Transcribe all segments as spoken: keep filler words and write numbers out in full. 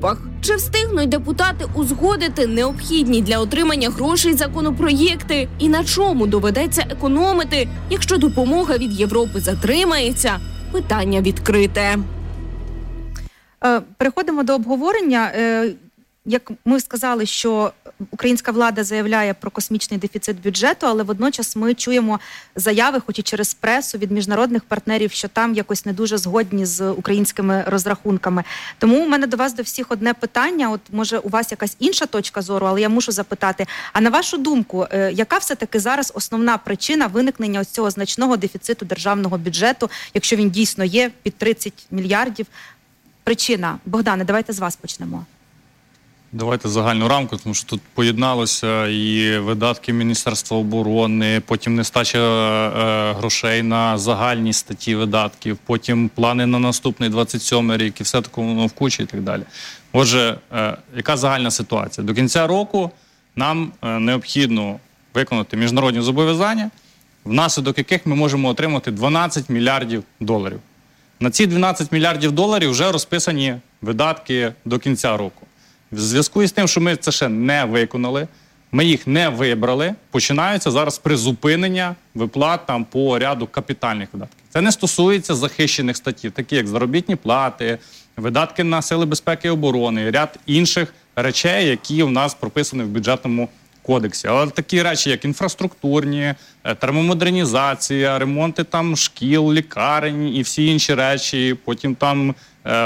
групах. Чи встигнуть депутати узгодити необхідні для отримання грошей законопроєкти? І на чому доведеться економити, якщо допомога від Європи затримається? Питання відкрите. Переходимо до обговорення. Як ми сказали, що українська влада заявляє про космічний дефіцит бюджету, але водночас ми чуємо заяви, хоч і через пресу, від міжнародних партнерів, що там якось не дуже згодні з українськими розрахунками. Тому у мене до вас до всіх одне питання, от може у вас якась інша точка зору, але я мушу запитати, а на вашу думку, яка все-таки зараз основна причина виникнення ось цього значного дефіциту державного бюджету, якщо він дійсно є під тридцять мільярдів? Причина. Богдане, давайте з вас почнемо. Давайте загальну рамку, тому що тут поєдналося і видатки Міністерства оборони, потім нестача е, грошей на загальні статті видатків, потім плани на наступний двадцять сьомий рік і все такому в кучі і так далі. Отже, е, яка загальна ситуація? До кінця року нам е, необхідно виконати міжнародні зобов'язання, внаслідок яких ми можемо отримати дванадцять мільярдів доларів. На ці дванадцять мільярдів доларів вже розписані видатки до кінця року. В зв'язку із тим, що ми це ще не виконали, ми їх не вибрали, починаються зараз призупинення виплат там по ряду капітальних видатків. Це не стосується захищених статей, такі як заробітні плати, видатки на сили безпеки і оборони, ряд інших речей, які у нас прописані в бюджетному кодексі. Але такі речі, як інфраструктурні, термомодернізація, ремонти там шкіл, лікарень і всі інші речі, потім там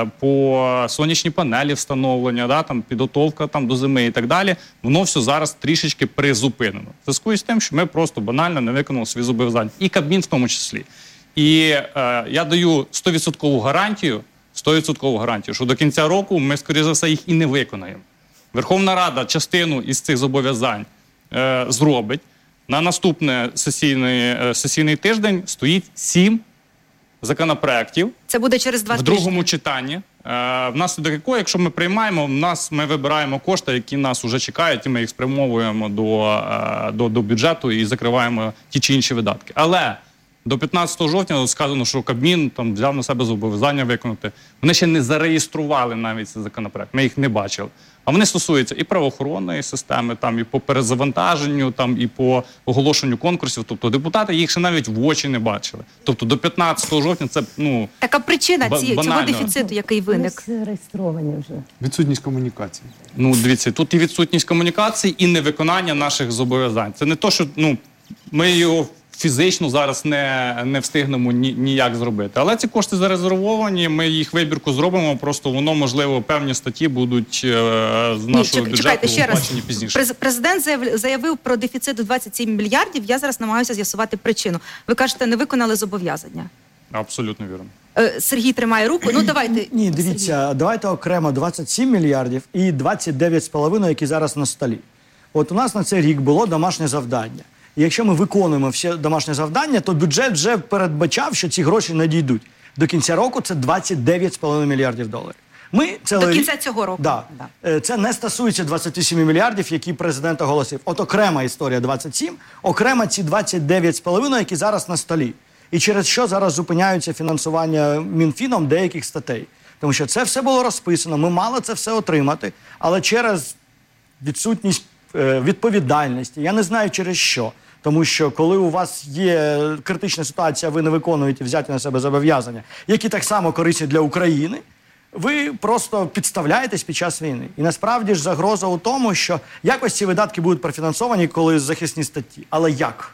по сонячні панелі встановлення, да, там, підготовка там, до зими і так далі, воно все зараз трішечки призупинено. В зв'язку з тим, що ми просто банально не виконали свої зобов'язання. І Кабмін в тому числі. І е, я даю сто відсотків гарантію, сто відсотків гарантію, що до кінця року ми, скоріше за все, їх і не виконаємо. Верховна Рада частину із цих зобов'язань е, зробить. На наступний сесійний, е, сесійний тиждень стоїть сім законопроєктів. Це буде через два в тижні. другому читанні, е, внаслідок якого, якщо ми приймаємо, в нас ми вибираємо кошти, які нас вже чекають, і ми їх спрямовуємо до, е, до, до бюджету і закриваємо ті чи інші видатки. Але до п'ятнадцятого жовтня сказано, що Кабмін там взяв на себе зобов'язання виконати. Вони ще не зареєстрували навіть цей законопроект, ми їх не бачили. А вони стосуються і правоохоронної системи, там, і по перезавантаженню, там, і по оголошенню конкурсів. Тобто депутати їх ще навіть в очі не бачили. Тобто до п'ятнадцятого жовтня це, ну, така причина ці, цього банально. дефіциту, який виник? Вони зареєстровані вже. Відсутність комунікації. Ну, дивіться, тут і відсутність комунікації, і невиконання наших зобов'язань. Це не то, що, ну, ми його фізично зараз не, не встигнемо ні, ніяк зробити. Але ці кошти зарезервовані, ми їх вибірку зробимо, просто воно, можливо, певні статті будуть е, з нашого Ні, бюджету чекайте, ще раз. оплачені пізніше. През- Президент заявив, заявив про дефіцит у двадцять сім мільярдів, я зараз намагаюся з'ясувати причину. Ви кажете, не виконали зобов'язання. Абсолютно вірно. Е, Сергій тримає руку, ну давайте. Ні, дивіться, давайте окремо двадцять сім мільярдів і двадцять дев'ять з половиною, які зараз на столі. От у нас на цей рік було домашнє завдання. І якщо ми виконуємо всі домашні завдання, то бюджет вже передбачав, що ці гроші надійдуть. До кінця року це двадцять дев'ять з половиною мільярдів доларів. Ми До кінця цього року. Да. Да. Це не стосується двадцяти семи мільярдів, які президент оголосив. От окрема історія двадцять сім, окремо ці двадцять дев'ять з половиною, які зараз на столі. І через що зараз зупиняються фінансування Мінфіном деяких статей. Тому що це все було розписано, ми мали це все отримати, але через відсутність е, відповідальності, я не знаю через що. Тому що коли у вас є критична ситуація, ви не виконуєте взяті на себе зобов'язання, які так само корисні для України, ви просто підставляєтесь під час війни. І насправді ж загроза у тому, що якось ці видатки будуть профінансовані, коли захисні статті. Але як?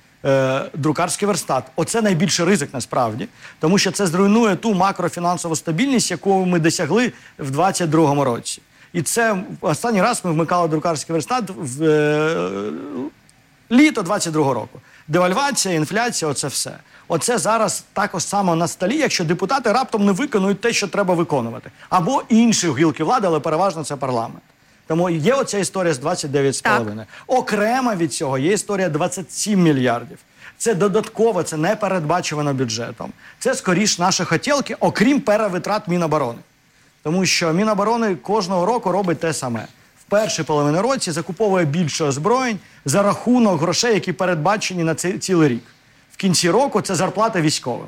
Е, друкарський верстат. Оце найбільший ризик насправді, тому що це зруйнує ту макрофінансову стабільність, яку ми досягли в двадцять другому році. І це останній раз ми вмикали друкарський верстат в е, літо двадцять другого року. Девальвація, інфляція, оце все. Оце зараз також само на столі, якщо депутати раптом не виконують те, що треба виконувати. Або інші гілки влади, але переважно це парламент. Тому є оця історія з двадцять дев'ять з половиною. Окремо від цього є історія двадцять сім мільярдів. Це додатково, це не передбачувано бюджетом. Це, скоріш, наші хотілки, окрім перевитрат Міноборони. Тому що Міноборони кожного року робить те саме. В першій половині році закуповує більше озброєнь за рахунок грошей, які передбачені на цей цілий рік. В кінці року це зарплата військовим.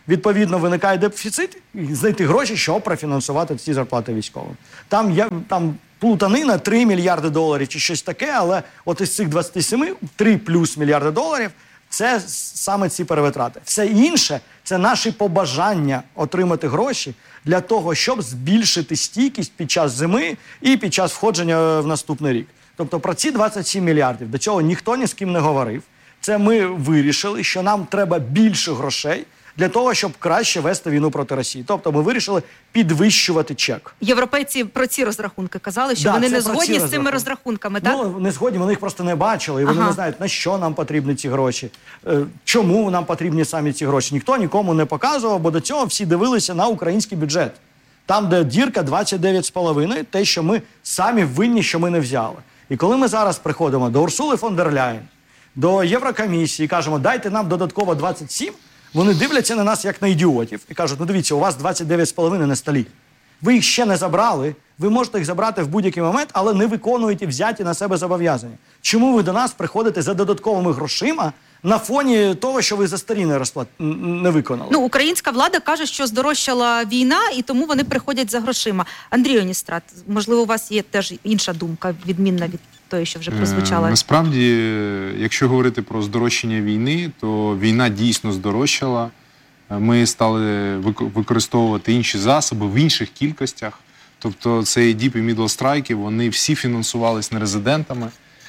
відповідно, виникає дефіцит, і знайти гроші, щоб профінансувати ці зарплати військовим. Там, я, там плутанина три мільярди доларів чи щось таке, але от із цих двадцяти семи, три плюс мільярди доларів – це саме ці перевитрати. Все інше – це наші побажання отримати гроші для того, щоб збільшити стійкість під час зими і під час входження в наступний рік. Тобто про ці двадцять сім мільярдів, до цього ніхто ні з ким не говорив. Це ми вирішили, що нам треба більше грошей для того, щоб краще вести війну проти Росії. Тобто ми вирішили підвищувати чек. Європейці про ці розрахунки казали, що Да, вони це не про згодні ці з цими розрахунками, так? Ну, не згодні, вони їх просто не бачили, і вони Ага. не знають, на що нам потрібні ці гроші, е, чому нам потрібні самі ці гроші. Ніхто нікому не показував, бо до цього всі дивилися на український бюджет. Там, де дірка двадцять дев'ять з половиною, те, що ми самі винні, що ми не взяли. І коли ми зараз приходимо до Урсули фон дер Ляєн, до Єврокомісії і кажемо, дайте нам додатково двадцять сім, вони дивляться на нас як на ідіотів і кажуть, ну дивіться, у вас двадцять дев'ять з половиною на столі. Ви їх ще не забрали, ви можете їх забрати в будь-який момент, але не виконуєте взяті на себе зобов'язання. Чому ви до нас приходите за додатковими грошима на фоні того, що ви за старі не, розплат... не виконали? Ну, українська влада каже, що здорожчала війна, і тому вони приходять за грошима. Андрій Оністрат, можливо, у вас є теж інша думка, відмінна від тої, що вже прозвучала? Е, насправді, якщо говорити про здорожчання війни, то війна дійсно здорожчала. Ми стали використовувати інші засоби в інших кількостях. Тобто цей Deep і Middle страйки, вони всі фінансувались нерезидентами.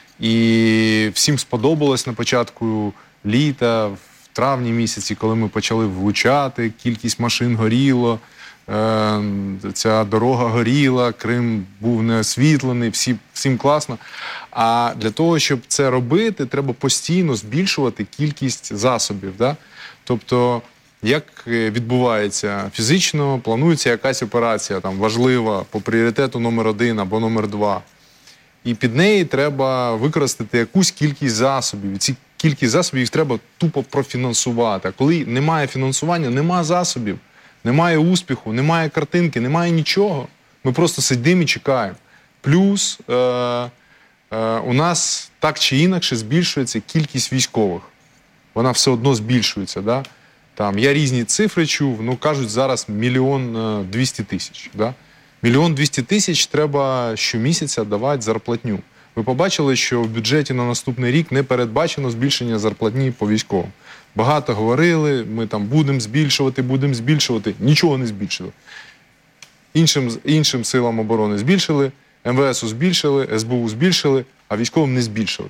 І всім сподобалось на початку літа, в травні місяці, коли ми почали влучати, кількість машин горіло, ця дорога горіла, Крим був не освітлений, всі, всім класно. А для того, щоб це робити, треба постійно збільшувати кількість засобів. Да? Тобто, як відбувається фізично, планується якась операція там, важлива по пріоритету номер один або номер два. І під неї треба використати якусь кількість засобів. І ці кількість засобів їх треба тупо профінансувати. А коли немає фінансування, немає засобів, немає успіху, немає картинки, немає нічого. Ми просто сидимо і чекаємо. Плюс е- е- у нас так чи інакше збільшується кількість військових. Вона все одно збільшується. Да? Там, я різні цифри чув, ну кажуть зараз мільйон двісті тисяч. Да? Мільйон двісті тисяч треба щомісяця давати зарплатню. Ви побачили, що в бюджеті на наступний рік не передбачено збільшення зарплатні по військовим. Багато говорили, ми там будемо збільшувати, будемо збільшувати. Нічого не збільшили. Іншим, іншим силам оборони збільшили, ем ве есу збільшили, ес бе у збільшили, а військовим не збільшили.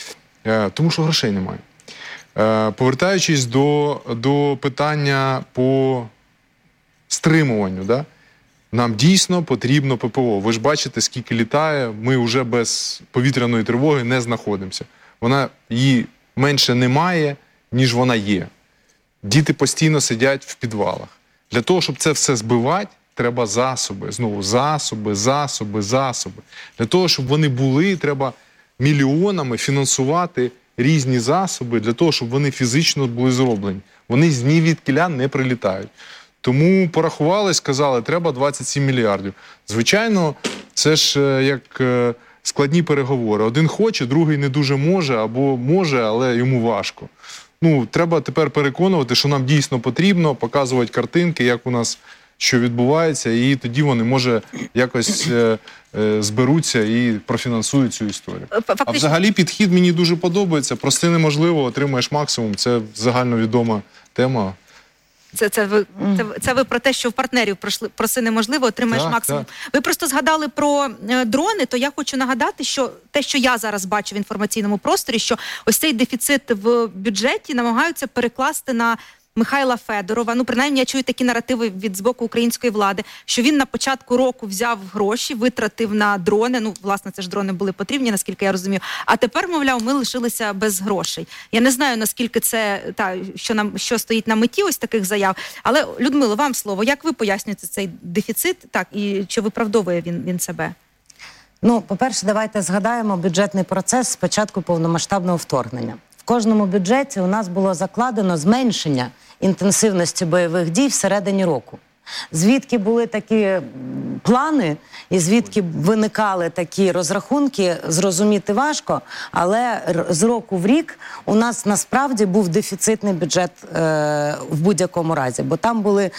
Е, тому що грошей немає. Е, повертаючись до, до питання по стримуванню, да? Нам дійсно потрібно пе пе о. Ви ж бачите, скільки літає, ми вже без повітряної тривоги не знаходимося. Вона, її менше немає, ніж вона є. Діти постійно сидять в підвалах. Для того, щоб це все збивати, треба засоби. Знову засоби, засоби, засоби. Для того, щоб вони були, треба мільйонами фінансувати різні засоби, для того, щоб вони фізично були зроблені. Вони з ні відкіля не прилітають. Тому порахували, сказали, треба двадцять сім мільярдів. Звичайно, це ж як складні переговори. Один хоче, другий не дуже може, або може, але йому важко. Ну, треба тепер переконувати, що нам дійсно потрібно, показувати картинки, як у нас що відбувається, і тоді вони, може, якось е, е, зберуться і профінансують цю історію. Фактично... А взагалі підхід мені дуже подобається. Прости неможливо, отримаєш максимум. Це загальновідома тема. Це, це, ви, це, це ви про те, що в партнерів пройшли, проси неможливо, отримаєш так, максимум. Так. Ви просто згадали про е, дрони, то я хочу нагадати, що те, що я зараз бачу в інформаційному просторі, що ось цей дефіцит в бюджеті намагаються перекласти на Михайла Федорова. Ну, принаймні, я чую такі наративи від з боку української влади, що він на початку року взяв гроші, витратив на дрони. Ну, власне, це ж дрони були потрібні, наскільки я розумію. А тепер, мовляв, ми лишилися без грошей. Я не знаю, наскільки це, та, що нам, що стоїть на меті ось таких заяв. Але, Людмило, вам слово. Як ви пояснюєте цей дефіцит? Так, і чи виправдовує він, він себе? Ну, по-перше, давайте згадаємо бюджетний процес з початку повномасштабного вторгнення. В кожному бюджеті у нас було закладено зменшення інтенсивності бойових дій всередині року. Звідки були такі плани і звідки виникали такі розрахунки, зрозуміти важко, але з року в рік у нас насправді був дефіцитний бюджет е, в будь-якому разі, бо там були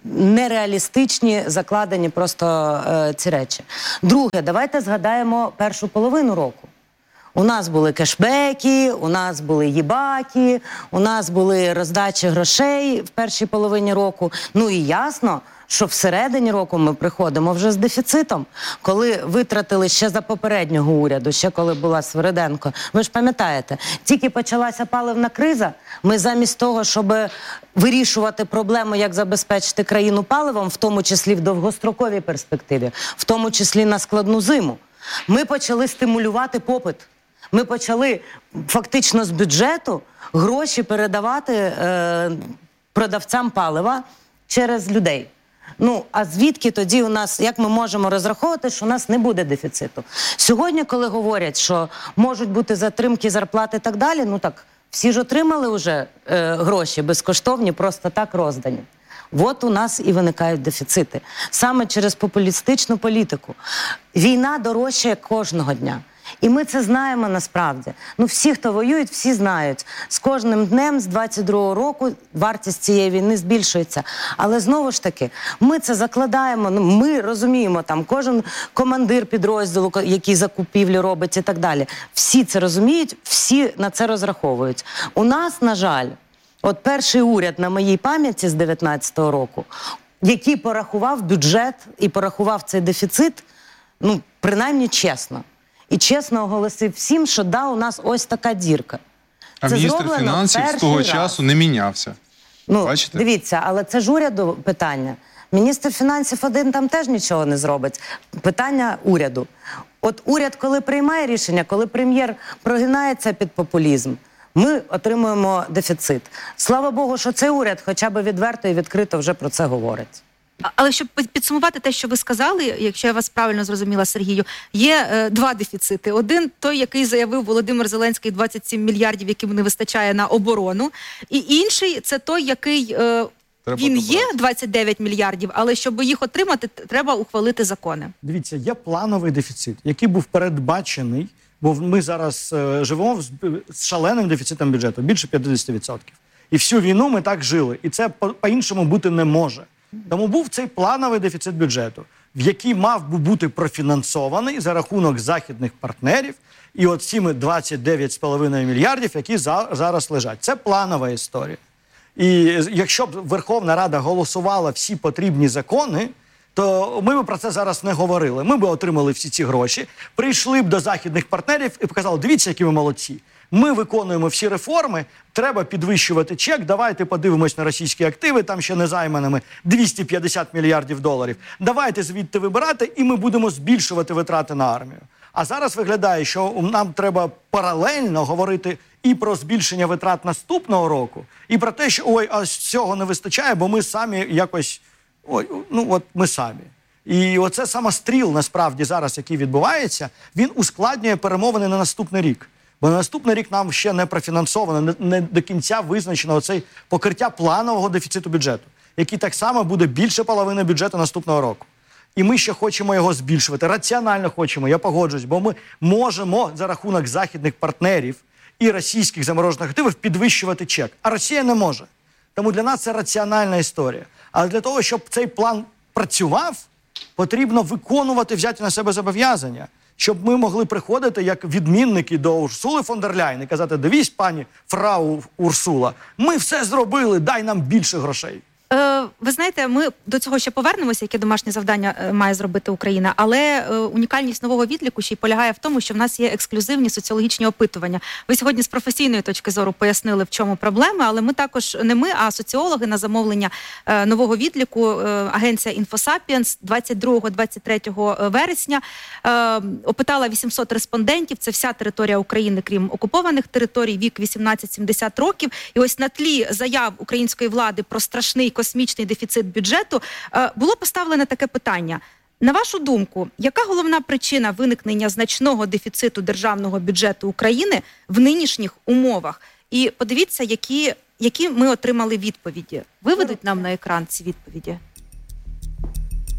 нереалістичні закладені просто е, ці речі. Друге, давайте згадаємо першу половину року. У нас були кешбеки, у нас були їбаки, у нас були роздачі грошей в першій половині року. Ну і ясно, що всередині року ми приходимо вже з дефіцитом. Коли витратили ще за попереднього уряду, ще коли була Свириденко, ви ж пам'ятаєте, тільки почалася паливна криза, ми замість того, щоб вирішувати проблему, як забезпечити країну паливом, в тому числі в довгостроковій перспективі, в тому числі на складну зиму, ми почали стимулювати попит. Ми почали фактично з бюджету гроші передавати е, продавцям палива через людей. Ну, а звідки тоді у нас, як ми можемо розраховувати, що у нас не буде дефіциту? Сьогодні, коли говорять, що можуть бути затримки зарплати і так далі, ну так, всі ж отримали вже е, гроші безкоштовні, просто так роздані. От у нас і виникають дефіцити. Саме через популістичну політику. Війна дорожчає кожного дня. І ми це знаємо насправді. Ну, всі, хто воюють, всі знають. З кожним днем, з двадцять другого року, вартість цієї війни збільшується. Але знову ж таки, ми це закладаємо, ну, ми розуміємо, там, кожен командир підрозділу, який закупівлю робить і так далі. Всі це розуміють, всі на це розраховують. У нас, на жаль, от перший уряд на моїй пам'яті з дев'ятнадцятого року, який порахував бюджет і порахував цей дефіцит, ну, принаймні чесно. І чесно оголосив всім, що да, у нас ось така дірка. А це міністр фінансів з того раз. часу не мінявся. Ну, бачите? Дивіться, але це ж уряду питання. Міністр фінансів один там теж нічого не зробить. Питання уряду. От уряд, коли приймає рішення, коли прем'єр прогинається під популізм, ми отримуємо дефіцит. Слава Богу, що цей уряд хоча б відверто і відкрито вже про це говорить. Але щоб підсумувати те, що ви сказали, якщо я вас правильно зрозуміла, Сергію, є е, два дефіцити. Один той, який заявив Володимир Зеленський, двадцять сім мільярдів, яким не вистачає на оборону. І інший – це той, який е, він є, двадцять дев'ять мільярдів, але щоб їх отримати, треба ухвалити закони. Дивіться, є плановий дефіцит, який був передбачений, бо ми зараз е, живемо з, з шаленим дефіцитом бюджету, більше п'ятдесят відсотків. І всю війну ми так жили. І це по- по-іншому бути не може. Тому був цей плановий дефіцит бюджету, в який мав би бути профінансований за рахунок західних партнерів і от цими двадцять дев'ять з половиною мільярдів, які за, зараз лежать. Це планова історія. І якщо б Верховна Рада голосувала всі потрібні закони, то ми б про це зараз не говорили. Ми б отримали всі ці гроші, прийшли б до західних партнерів і показали, дивіться, які ми молодці. Ми виконуємо всі реформи, треба підвищувати чек, давайте подивимось на російські активи, там ще незайманими двісті п'ятдесят мільярдів доларів. Давайте звідти вибирати, і ми будемо збільшувати витрати на армію. А зараз виглядає, що нам треба паралельно говорити і про збільшення витрат наступного року, і про те, що ой, а цього не вистачає, бо ми самі якось, ой, ну от ми самі. І оце самостріл, насправді, зараз, який відбувається, він ускладнює перемовини на наступний рік. Бо на наступний рік нам ще не профінансовано, не, не до кінця визначено оцей покриття планового дефіциту бюджету, який так само буде більше половини бюджету наступного року. І ми ще хочемо його збільшувати. Раціонально хочемо, я погоджуюсь, бо ми можемо за рахунок західних партнерів і російських заморожених активів підвищувати чек. А Росія не може. Тому для нас це раціональна історія. Але для того, щоб цей план працював, потрібно виконувати, взяти на себе зобов'язання. Щоб ми могли приходити як відмінники до Урсули фон дер Ляйн і казати, дивись, пані фрау Урсула, ми все зробили, дай нам більше грошей. Е, ви знаєте, ми до цього ще повернемося, яке домашнє завдання е, має зробити Україна, але е, унікальність нового відліку ще й полягає в тому, що в нас є ексклюзивні соціологічні опитування. Ви сьогодні з професійної точки зору пояснили, в чому проблема, але ми також, не ми, а соціологи на замовлення е, нового відліку, е, агенція InfoSapiens двадцять другого - двадцять третього вересня е, опитала вісімсот респондентів, це вся територія України, крім окупованих територій, вік вісімнадцять - сімдесят років. І ось на тлі заяв української влади про страшний космічний дефіцит бюджету, було поставлене таке питання. На вашу думку, яка головна причина виникнення значного дефіциту державного бюджету України в нинішніх умовах? І подивіться, які, які ми отримали відповіді. Виведуть нам на екран ці відповіді?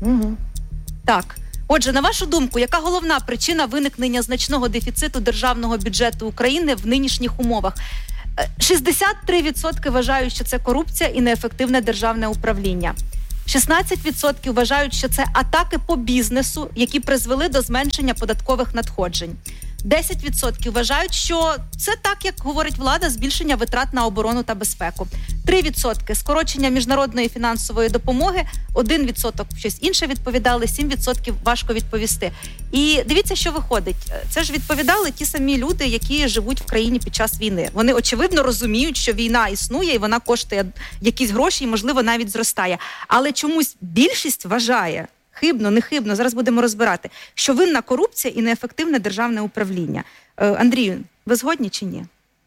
Угу. Так. Отже, на вашу думку, яка головна причина виникнення значного дефіциту державного бюджету України в нинішніх умовах? шістдесят три відсотки вважають, що це корупція і неефективне державне управління. шістнадцять відсотків вважають, що це атаки по бізнесу, які призвели до зменшення податкових надходжень. десять відсотків вважають, що це так, як говорить влада, збільшення витрат на оборону та безпеку. три відсотки – скорочення міжнародної фінансової допомоги, один відсоток щось інше відповідали, сім відсотків важко відповісти. І дивіться, що виходить. Це ж відповідали ті самі люди, які живуть в країні під час війни. Вони, очевидно, розуміють, що війна існує і вона коштує якісь гроші і, можливо, навіть зростає. Але чомусь більшість вважає, хибно, не хибно, зараз будемо розбирати, що винна корупція і неефективне державне управління. Е, Андрію, ви згодні чи ні?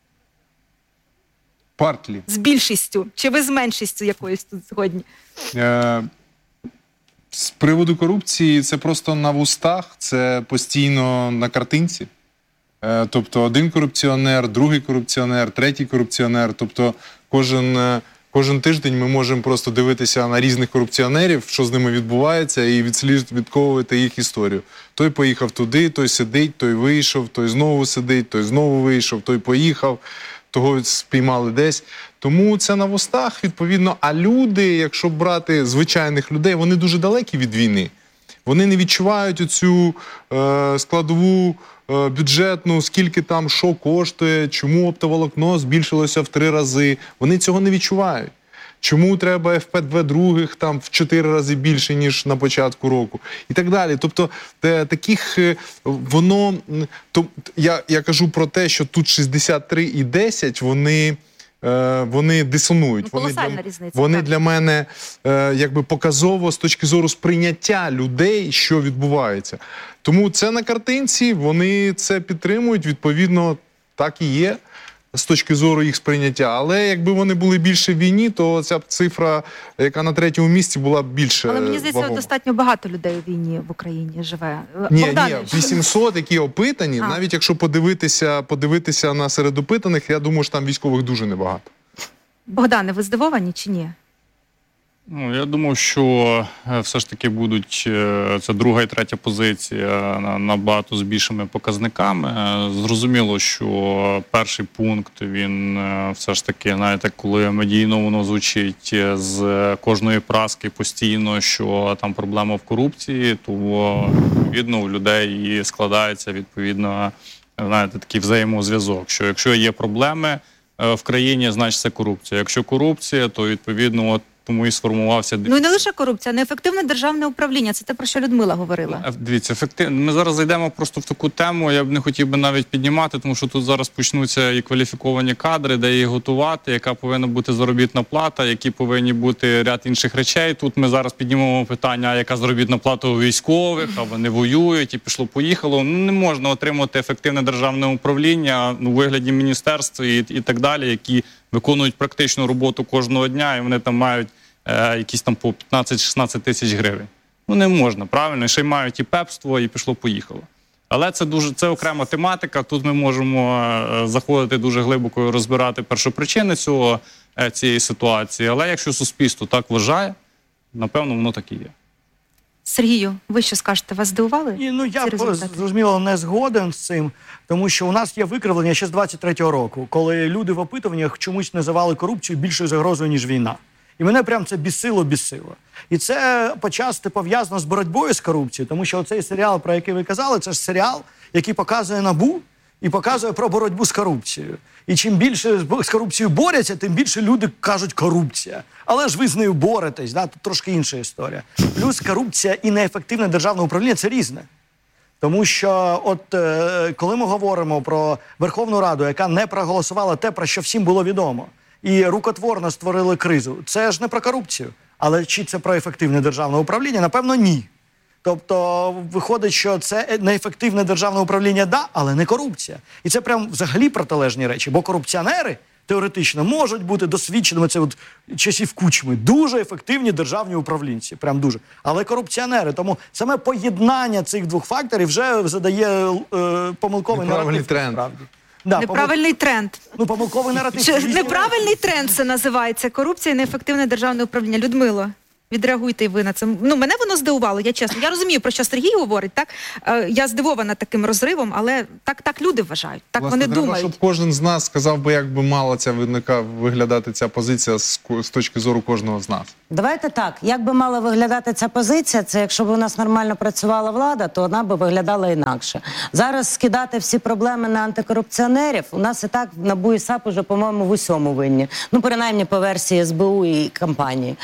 Партлі. З більшістю? Чи ви з меншістю якоюсь тут згодні? Е, з приводу корупції це просто на вустах, це постійно на картинці. Е, тобто один корупціонер, другий корупціонер, третій корупціонер. Тобто кожен... Е, Кожен тиждень ми можемо просто дивитися на різних корупціонерів, що з ними відбувається, і відслідковувати їх історію. Той поїхав туди, той сидить, той вийшов, той знову сидить, той знову вийшов, той поїхав, того спіймали десь. Тому це на вустах, відповідно. А люди, якщо брати звичайних людей, вони дуже далекі від війни. Вони не відчувають оцю е, складову е, бюджетну, скільки там що коштує, чому оптоволокно збільшилося в три рази. Вони цього не відчувають. Чому треба еф пе дві других там в чотири рази більше, ніж на початку року. І так далі. Тобто те, таких, воно, то, я, я кажу про те, що тут шістдесят три і десять, вони... Вони дисонують. Ну, вони колосальна для, різниця. вони так. для мене е, якби показово з точки зору сприйняття людей, що відбувається. Тому це на картинці, вони це підтримують, відповідно, так і є з точки зору їх сприйняття. Але якби вони були більше в війні, то ця цифра, яка на третьому місці, була б більше. Але мені здається, вагома. Достатньо багато людей у війні в Україні живе. Ні, Богдане, ні, вісімсот, які опитані, А. навіть якщо подивитися, подивитися на серед опитаних, я думаю, що там військових дуже небагато. Богдане, ви здивовані чи ні? Ну, я думав, що е, все ж таки будуть е, це друга і третя позиція на- набагато з більшими показниками. Е, Зрозуміло, що перший пункт, він е, все ж таки, знаєте, коли медійно воно звучить е, з кожної праски постійно, що там проблема в корупції, то відповідно у людей і складається відповідно, знаєте, такий взаємозв'язок, що якщо є проблеми е, в країні, значить це корупція. Якщо корупція, то відповідно от тому і сформувався Ну і не лише корупція, неефективне державне управління. Це те, про що Людмила говорила. Еф- Дивіться, ефективно. Ми зараз зайдемо просто в таку тему, я б не хотів би навіть піднімати, тому що тут зараз почнуться і кваліфіковані кадри, де їх готувати, яка повинна бути заробітна плата, які повинні бути ряд інших речей. Тут ми зараз піднімемо питання, а яка заробітна плата у військових, а вони воюють і пішло-поїхало. Ну, не можна отримати ефективне державне управління ну, у вигляді міністерства і, і так далі, які виконують практичну роботу кожного дня, і вони там мають е, якісь там по п'ятнадцять-шістнадцять тисяч гривень. Ну не можна, правильно? Ще й мають і пепство, і пішло-поїхало. Але це дуже це окрема тематика. Тут ми можемо е, заходити дуже глибоко і розбирати першопричини цього, е, цієї ситуації. Але якщо суспільство так вважає, напевно, воно так і є. Сергію, ви що скажете? Вас здивували? І, ну, я ці результати? зрозуміло не згоден з цим, тому що у нас є викривлення ще з двадцять третього року, коли люди в опитуваннях чомусь називали корупцію більшою загрозою, ніж війна. І мене прям це бісило, бісило. І це почасти пов'язано з боротьбою з корупцією, тому що оцей серіал, про який ви казали, це ж серіал, який показує НАБУ і показує про боротьбу з корупцією. І чим більше з корупцією борються, тим більше люди кажуть корупція. Але ж ви з нею боретесь, да? Тут трошки інша історія. Плюс корупція і неефективне державне управління – це різне. Тому що от е, коли ми говоримо про Верховну Раду, яка не проголосувала те, про що всім було відомо, і рукотворно створили кризу, це ж не про корупцію. Але чи це про ефективне державне управління? Напевно, ні. Тобто виходить, що це неефективне державне управління, да, але не корупція. І це прям взагалі протилежні речі, бо корупціонери теоретично можуть бути досвідченими, це от часів Кучми, дуже ефективні державні управлінці, прям дуже. Але корупціонери, тому саме поєднання цих двох факторів вже задає е, помилковий Неправильний наратив. тренд. Насправді. Да, Неправильний тренд. помил... Ну, помилковий наратив. Чи, Різні неправильний тренд це називається. Корупція і неефективне державне управління. Людмило, Відреагуйте і ви на це. Ну, мене воно здивувало, я чесно. Я розумію, про що Сергій говорить, так? Е, я здивована таким розривом, але так, так люди вважають, так Власне, вони треба, думають. щоб кожен з нас сказав би, як би мала ця виника виглядати ця позиція з, ко- з точки зору кожного з нас. Давайте так, як би мала виглядати ця позиція, це якщо б у нас нормально працювала влада, то вона би виглядала інакше. Зараз скидати всі проблеми на антикорупціонерів, у нас і так НАБУ і САП уже, по-моєму, в усьому винні. Ну, принаймні по версії ес бе у і компанії.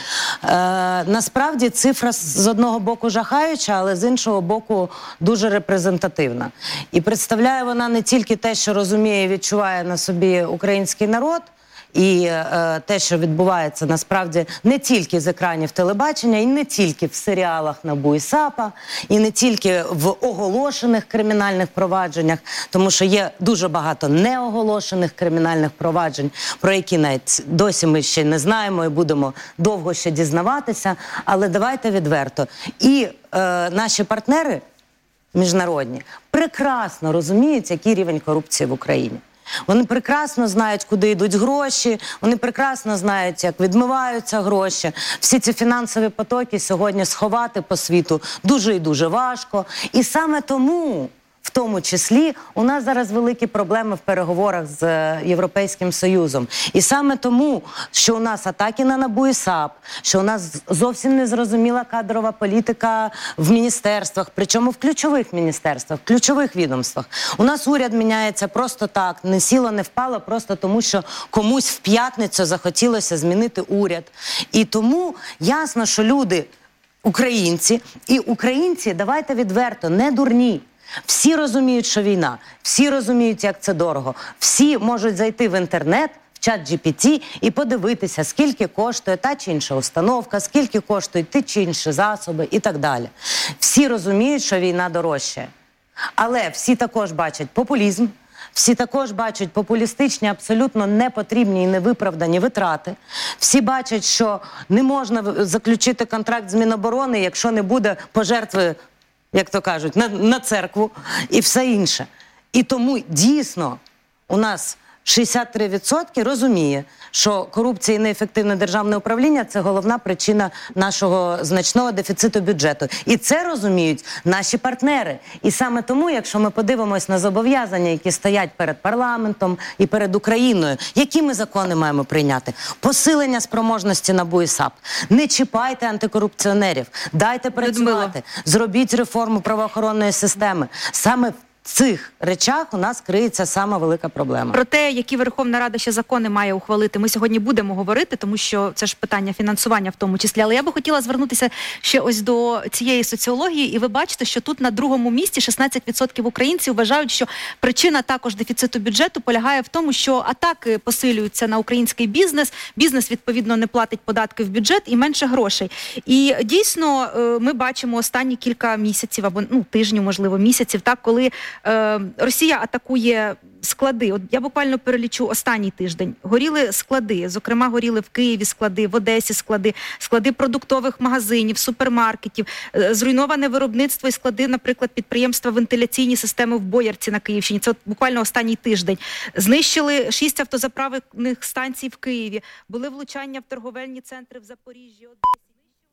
Е, насправді цифра з одного боку жахаюча, але з іншого боку дуже репрезентативна. І представляє вона не тільки те, що розуміє і відчуває на собі український народ, і е, те, що відбувається насправді не тільки з екранів телебачення, і не тільки в серіалах НАБУ і САПа, і не тільки в оголошених кримінальних провадженнях, тому що є дуже багато неоголошених кримінальних проваджень, про які навіть досі ми ще не знаємо і будемо довго ще дізнаватися. Але давайте відверто. І е, наші партнери міжнародні прекрасно розуміють, який рівень корупції в Україні. Вони прекрасно знають, куди йдуть гроші, вони прекрасно знають, як відмиваються гроші. Всі ці фінансові потоки сьогодні сховати по світу дуже і дуже важко. І саме тому, в тому числі, у нас зараз великі проблеми в переговорах з е, Європейським Союзом. І саме тому, що у нас атаки на НАБУ і САП, що у нас зовсім незрозуміла кадрова політика в міністерствах, причому в ключових міністерствах, в ключових відомствах. У нас уряд міняється просто так, не сіло, не впало, просто тому, що комусь в п'ятницю захотілося змінити уряд. І тому ясно, що люди, українці, і українці, давайте відверто, не дурні. Всі розуміють, що війна, всі розуміють, як це дорого. Всі можуть зайти в інтернет, в чат джі пі ті і подивитися, скільки коштує та чи інша установка, скільки коштують ті чи інші засоби і так далі. Всі розуміють, що війна дорожчає. Але всі також бачать популізм, всі також бачать популістичні, абсолютно непотрібні і невиправдані витрати. Всі бачать, що не можна заключити контракт з Міноборони, якщо не буде пожертви, як то кажуть, на, на церкву і все інше. І тому дійсно у нас шістдесят три відсотки розуміє, що корупція і неефективне державне управління – це головна причина нашого значного дефіциту бюджету. І це розуміють наші партнери. І саме тому, якщо ми подивимось на зобов'язання, які стоять перед парламентом і перед Україною, які ми закони маємо прийняти? Посилення спроможності НАБУ і САП. Не чіпайте антикорупціонерів, дайте працювати, зробіть реформу правоохоронної системи. Саме в цих речах у нас криється сама велика проблема. Про те, які Верховна Рада ще закони має ухвалити, ми сьогодні будемо говорити, тому що це ж питання фінансування в тому числі. Але я би хотіла звернутися ще ось до цієї соціології, і ви бачите, що тут на другому місці шістнадцять відсотків українців вважають, що причина також дефіциту бюджету полягає в тому, що атаки посилюються на український бізнес, бізнес, відповідно, не платить податки в бюджет і менше грошей. І дійсно ми бачимо останні кілька місяців, або ну, тижнів, можливо, місяців, так, коли Росія атакує склади. От я буквально перелічу останній тиждень. Горіли склади, зокрема горіли в Києві склади, в Одесі склади, склади продуктових магазинів, супермаркетів, зруйноване виробництво і склади, наприклад, підприємства вентиляційні системи в Боярці на Київщині. Це от буквально останній тиждень. Знищили шість автозаправних станцій в Києві, були влучання в торговельні центри в Запоріжжі, Одесі.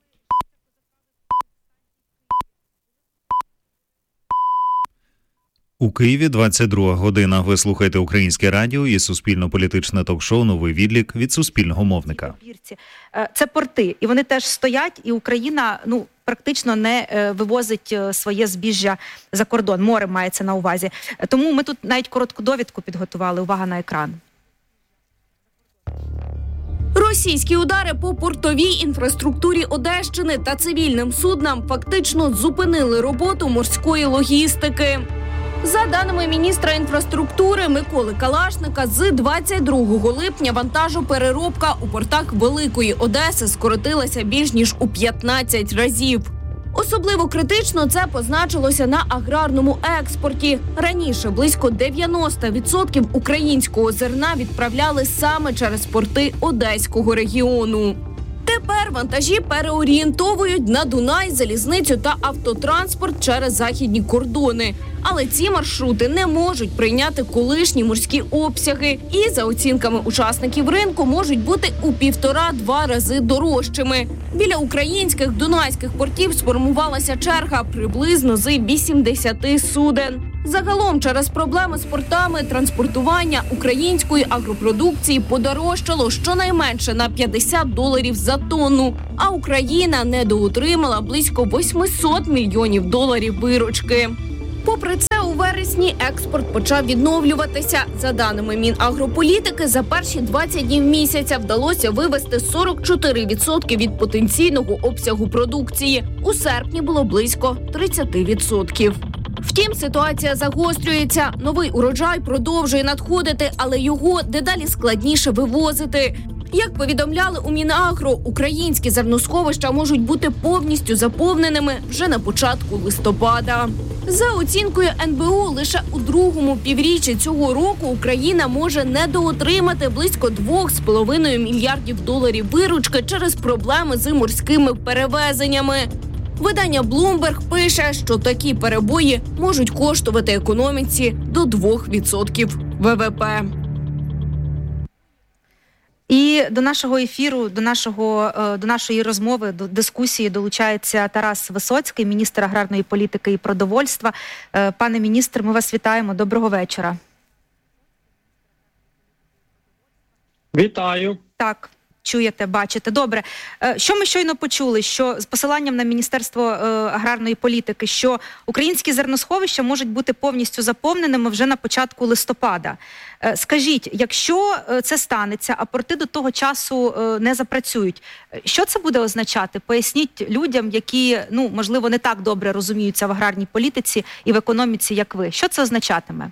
У Києві двадцять друга година. Ви слухаєте Українське радіо і суспільно-політичне ток-шоу «Новий відлік» від Суспільного мовника. Це порти, і вони теж стоять, і Україна, ну, практично не вивозить своє збіжжя за кордон. Море мається на увазі. Тому ми тут навіть коротку довідку підготували. Увага на екран. Російські удари по портовій інфраструктурі Одещини та цивільним суднам фактично зупинили роботу морської логістики. За даними міністра інфраструктури Миколи Калашника, з двадцять другого липня вантажопереробка у портах Великої Одеси скоротилася більш ніж у п'ятнадцять разів. Особливо критично це позначилося на аграрному експорті. Раніше близько дев'яносто відсотків українського зерна відправляли саме через порти Одеського регіону. Тепер вантажі переорієнтовують на Дунай, залізницю та автотранспорт через західні кордони. Але ці маршрути не можуть прийняти колишні морські обсяги і, за оцінками учасників ринку, можуть бути у півтора-два рази дорожчими. Біля українських дунайських портів сформувалася черга приблизно з вісімдесяти суден. Загалом через проблеми з портами транспортування української агропродукції подорожчало щонайменше на п'ятдесят доларів за тонну, а Україна недоотримала близько вісімсот мільйонів доларів виручки. Попри це, у вересні експорт почав відновлюватися. За даними Мінагрополітики, за перші двадцять днів місяця вдалося вивезти сорок чотири відсотки від потенційного обсягу продукції. У серпні було близько тридцять відсотків. Втім, ситуація загострюється. Новий урожай продовжує надходити, але його дедалі складніше вивозити. Як повідомляли у Мінагро, українські зерносховища можуть бути повністю заповненими вже на початку листопада. За оцінкою ен бе у, лише у другому півріччі цього року Україна може недоотримати близько двох з половиною мільярдів доларів виручки через проблеми з морськими перевезеннями. Видання Bloomberg пише, що такі перебої можуть коштувати економіці до двох відсотків ве ве пе. І до нашого ефіру, до нашого до нашої розмови, до дискусії долучається Тарас Висоцький, міністр аграрної політики і продовольства. Пане міністр, ми вас вітаємо. Доброго вечора. Вітаю. Так. Чуєте, бачите. Добре. Що ми щойно почули? Що з посиланням на Міністерство аграрної політики, що українські зерносховища можуть бути повністю заповненими вже на початку листопада. Скажіть, якщо це станеться, а порти до того часу не запрацюють, що це буде означати? Поясніть людям, які, ну, можливо, не так добре розуміються в аграрній політиці і в економіці, як ви. Що це означатиме?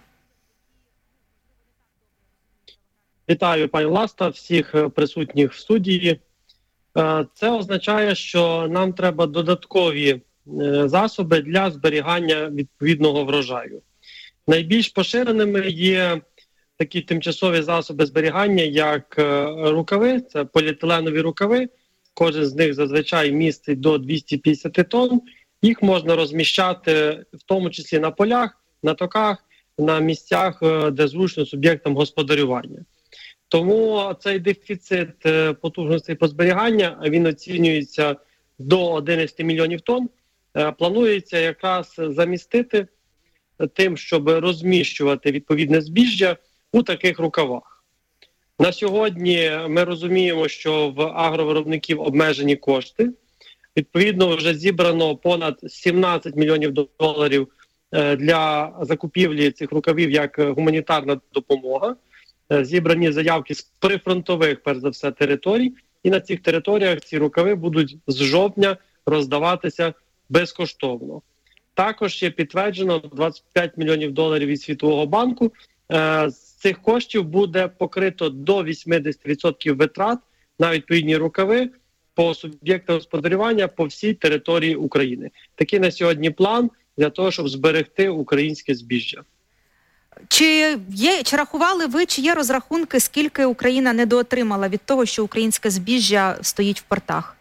Вітаю, пані Власта, всіх присутніх в студії. Це означає, що нам треба додаткові засоби для зберігання відповідного врожаю. Найбільш поширеними є такі тимчасові засоби зберігання, як рукави, це поліетиленові рукави. Кожен з них зазвичай містить до двісті п'ятдесят тонн. Їх можна розміщати в тому числі на полях, на токах, на місцях, де зручно суб'єктам господарювання. Тому цей дефіцит потужностей по зберігання, він оцінюється до одинадцяти мільйонів тонн, планується якраз замістити тим, щоб розміщувати відповідне збіжжя у таких рукавах. На сьогодні ми розуміємо, що в агровиробників обмежені кошти. Відповідно, вже зібрано понад сімнадцять мільйонів доларів для закупівлі цих рукавів як гуманітарна допомога. Зібрані заявки з прифронтових, перш за все, територій. І на цих територіях ці рукави будуть з жовтня роздаватися безкоштовно. Також є підтверджено двадцять п'ять мільйонів доларів від Світового банку. З цих коштів буде покрито до вісімдесят відсотків витрат на відповідні рукави по суб'єктах господарювання по всій території України. Такий на сьогодні план для того, щоб зберегти українське збіжжя. Чи є, чи рахували ви, чи є розрахунки, скільки Україна недоотримала від того, що українське збіжжя стоїть в портах?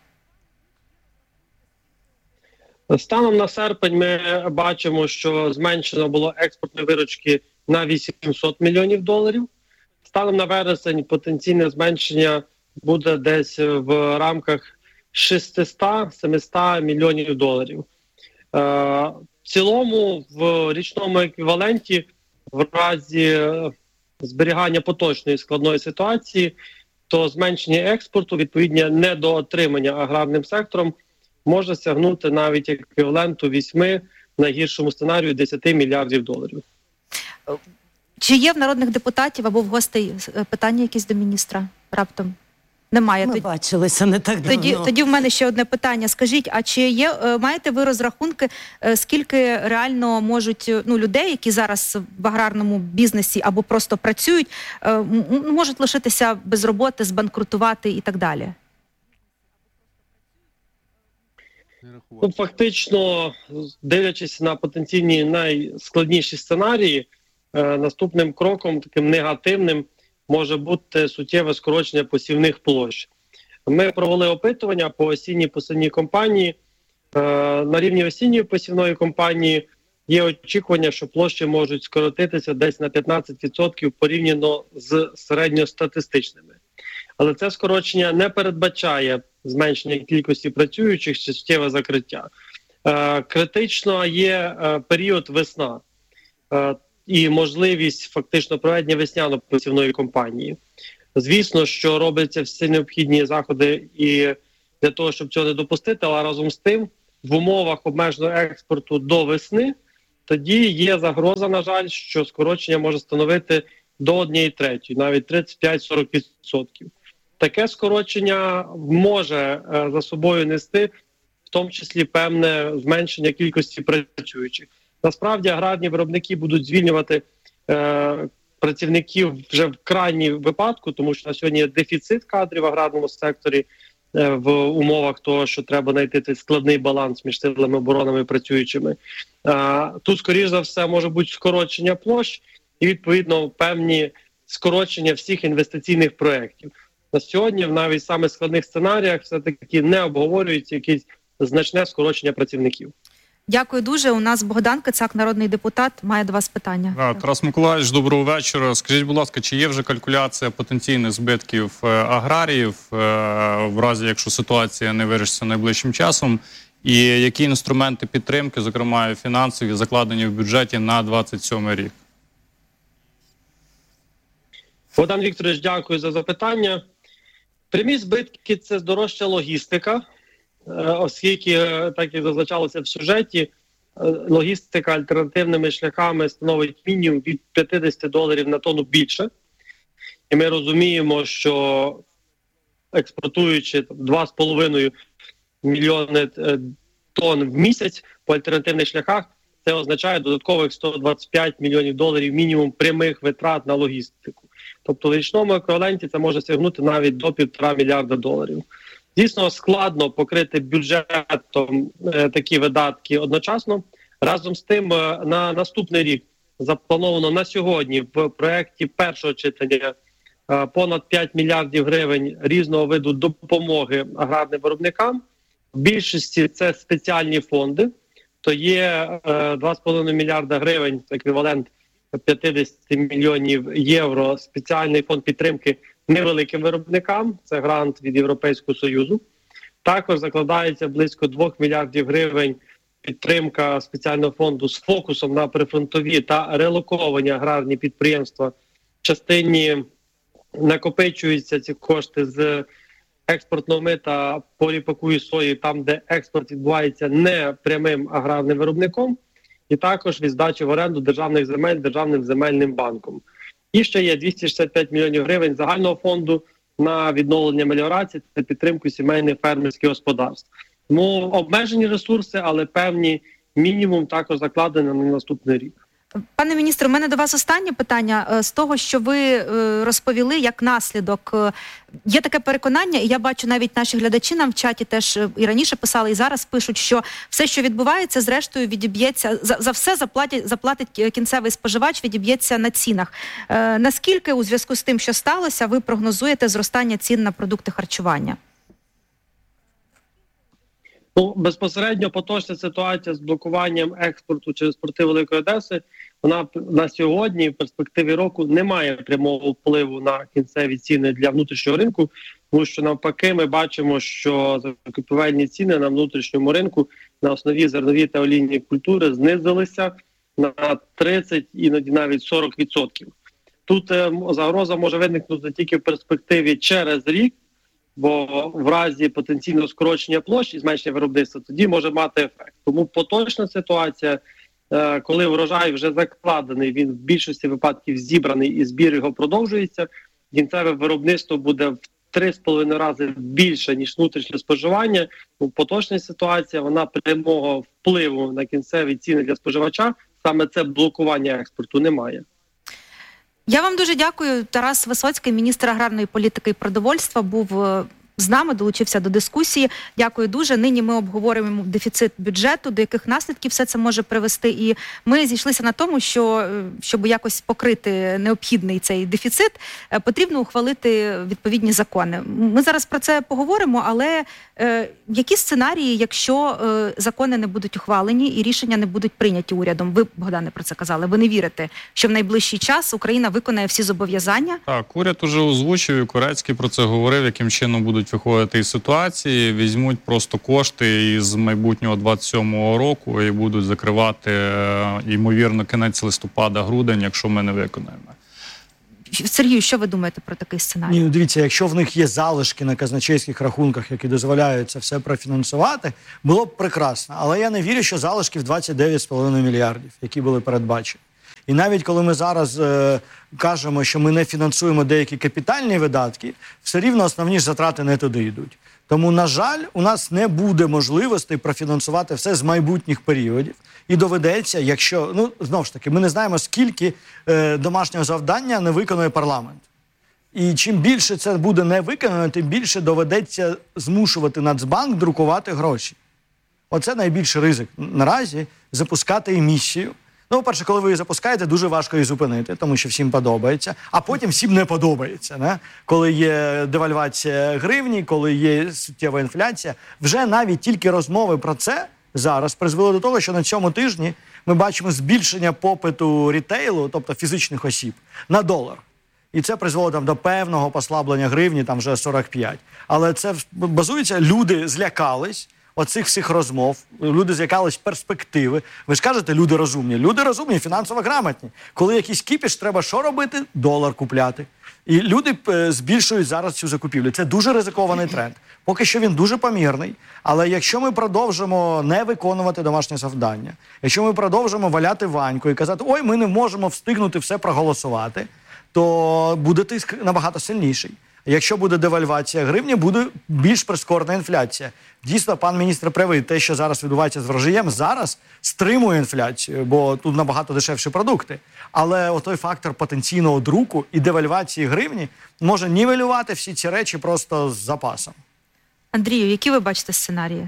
Станом на серпень ми бачимо, що зменшено було експортної виручки на вісімсот мільйонів доларів. Станом на вересень потенційне зменшення буде десь в рамках шістсот-сімсот мільйонів доларів. В цілому в річному еквіваленті в разі зберігання поточної складної ситуації, то зменшення експорту, відповідне недоотримання аграрним сектором може сягнути навіть еквіваленту вісьми, в найгіршому сценарію десяти мільярдів доларів. Чи є в народних депутатів або в гостей питання якісь до міністра раптом? Немає. Ми тоді, бачилися не так давно. Тоді, тоді в мене ще одне питання. Скажіть, а чи є, маєте ви розрахунки, скільки реально можуть, ну, людей, які зараз в аграрному бізнесі або просто працюють, можуть лишитися без роботи, збанкрутувати і так далі? Ну, фактично, дивлячись на потенційні найскладніші сценарії, наступним кроком, таким негативним, може бути суттєве скорочення посівних площ. Ми провели опитування по осінній посівній кампанії. На рівні осінньої посівної кампанії є очікування, що площі можуть скоротитися десь на п'ятнадцять відсотків порівняно з середньостатистичними. Але це скорочення не передбачає зменшення кількості працюючих чи суттєве закриття. Критично є період весна і можливість фактично проведення весняно-посівної кампанії. Звісно, що робляться всі необхідні заходи і для того, щоб цього не допустити, але разом з тим в умовах обмеженого експорту до весни тоді є загроза, на жаль, що скорочення може становити до однієї третьої, навіть тридцять п'ять - сорок відсотків. Таке скорочення може за собою нести в тому числі певне зменшення кількості працюючих. Насправді аграрні виробники будуть звільнювати е, працівників вже в крайній випадку, тому що на сьогодні є дефіцит кадрів в аграрному секторі е, в умовах того, що треба знайти цей складний баланс між силами оборони і працюючими. Е, тут, скоріш за все, може бути скорочення площ і, відповідно, певні скорочення всіх інвестиційних проєктів. На сьогодні в навіть саме складних сценаріях все-таки не обговорюється якесь значне скорочення працівників. Дякую дуже. У нас Богдан Кицак, народний депутат, має до вас питання. Да, Тарас Миколаївич, доброго вечора. Скажіть, будь ласка, чи є вже калькуляція потенційних збитків аграріїв в разі, якщо ситуація не вирішиться найближчим часом? І які інструменти підтримки, зокрема фінансові, закладені в бюджеті на двадцять сьомий рік? Богдан Вікторович, дякую за запитання. Прямі збитки – це здорожча логістика, оскільки, так як зазначалося в сюжеті, логістика альтернативними шляхами становить мінімум від п'ятдесят доларів на тонну більше. І ми розуміємо, що експортуючи два з половиною мільйони тонн в місяць по альтернативних шляхах, це означає додаткових сто двадцять п'ять мільйонів доларів мінімум прямих витрат на логістику. Тобто в річному еквіваленті це може сягнути навіть до півтора мільярда доларів. Дійсно, складно покрити бюджетом е, такі видатки одночасно. Разом з тим, е, на наступний рік заплановано на сьогодні в проєкті першого читання е, понад п'ять мільярдів гривень різного виду допомоги аграрним виробникам. В більшості це спеціальні фонди, то є е, два з половиною мільярда гривень, це еквівалент п'ятдесят мільйонів євро, спеціальний фонд підтримки невеликим виробникам, це грант від Європейського Союзу. Також закладається близько двох мільярдів гривень підтримка спеціального фонду з фокусом на прифронтові та релоковані аграрні підприємства. В частині накопичуються ці кошти з експортного мита по ріпаку і сої, там, де експорт відбувається не прямим аграрним виробником, і також від здачі в оренду державних земель Державним земельним банком. І ще є двісті шістдесят п'ять мільйонів гривень загального фонду на відновлення меліорації та підтримку сімейних фермерських господарств. Тому обмежені ресурси, але певні мінімум також закладені на наступний рік. Пане міністре, у мене до вас останнє питання. З того, що ви розповіли, як наслідок, є таке переконання, і я бачу, навіть наші глядачі нам в чаті теж і раніше писали, і зараз пишуть, що все, що відбувається, зрештою відіб'ється, за, за все заплатить, заплатить кінцевий споживач, відіб'ється на цінах. Е, наскільки у зв'язку з тим, що сталося, ви прогнозуєте зростання цін на продукти харчування? Ну, безпосередньо поточна ситуація з блокуванням експорту через порти Великої Одеси, вона на сьогодні, в перспективі року, не має прямого впливу на кінцеві ціни для внутрішнього ринку, тому що навпаки ми бачимо, що закупівельні ціни на внутрішньому ринку на основі зернові та олійні культури знизилися на тридцять, іноді навіть сорок відсотків. Тут е, загроза може виникнути тільки в перспективі через рік, бо в разі потенційного скорочення площ і зменшення виробництва тоді може мати ефект. Тому поточна ситуація, коли врожай вже закладений, він в більшості випадків зібраний і збір його продовжується, кінцеве виробництво буде в три з половиною рази більше, ніж внутрішнє споживання. Поточна ситуація, вона прямого впливу на кінцеві ціни для споживача, саме це блокування експорту, немає. Я вам дуже дякую. Тарас Висоцький, міністр аграрної політики і продовольства, був з нами, долучився до дискусії. Дякую дуже. Нині ми обговорюємо дефіцит бюджету, до яких наслідків все це може привести. І ми зійшлися на тому, що, щоб якось покрити необхідний цей дефіцит, потрібно ухвалити відповідні закони. Ми зараз про це поговоримо, але е, які сценарії, якщо е, закони не будуть ухвалені і рішення не будуть прийняті урядом? Ви, Богдане, про це казали. Ви не вірите, що в найближчий час Україна виконає всі зобов'язання? Так, уряд уже озвучив, і Корецький про це говорив, яким чином будуть виходити із ситуації, візьмуть просто кошти із майбутнього двадцять сьомого року і будуть закривати, е, ймовірно, кінець листопада-грудень, якщо ми не виконаємо. Сергію, що ви думаєте про такий сценарій? Ні, ну дивіться, якщо в них є залишки на казначейських рахунках, які дозволяють це все профінансувати, було б прекрасно. Але я не вірю, що залишки в двадцять дев'ять з половиною мільярдів, які були передбачені. І навіть коли ми зараз е, кажемо, що ми не фінансуємо деякі капітальні видатки, все рівно основні ж затрати не туди йдуть. Тому, на жаль, у нас не буде можливості профінансувати все з майбутніх періодів. І доведеться, якщо, ну, знову ж таки, ми не знаємо, скільки е, домашнього завдання не виконує парламент. І чим більше це буде не виконано, тим більше доведеться змушувати Нацбанк друкувати гроші. Оце найбільший ризик наразі – запускати емісію. Ну, по-перше, коли ви її запускаєте, дуже важко її зупинити, тому що всім подобається, а потім всім не подобається. Не? Коли є девальвація гривні, коли є суттєва інфляція, вже навіть тільки розмови про це зараз призвело до того, що на цьому тижні ми бачимо збільшення попиту рітейлу, тобто фізичних осіб, на долар. І це призвело там до певного послаблення гривні, там вже сорок п'ять. Але це базується, люди злякались оцих всіх розмов, люди злякались перспективи. Ви ж кажете, люди розумні. Люди розумні, фінансово грамотні. Коли якийсь кіпіш, треба що робити? Долар купляти. І люди е, збільшують зараз цю закупівлю. Це дуже ризикований тренд. Поки що він дуже помірний, але якщо ми продовжимо не виконувати домашнє завдання, якщо ми продовжимо валяти Ваньку і казати, ой, ми не можемо встигнути все проголосувати, то буде тиск набагато сильніший. Якщо буде девальвація гривні, буде більш прискорена інфляція. Дійсно, пан міністр правий, те, що зараз відбувається з врожаєм, зараз стримує інфляцію, бо тут набагато дешевші продукти. Але отой фактор потенційного друку і девальвації гривні може нівелювати всі ці речі просто з запасом. Андрію, які ви бачите сценарії?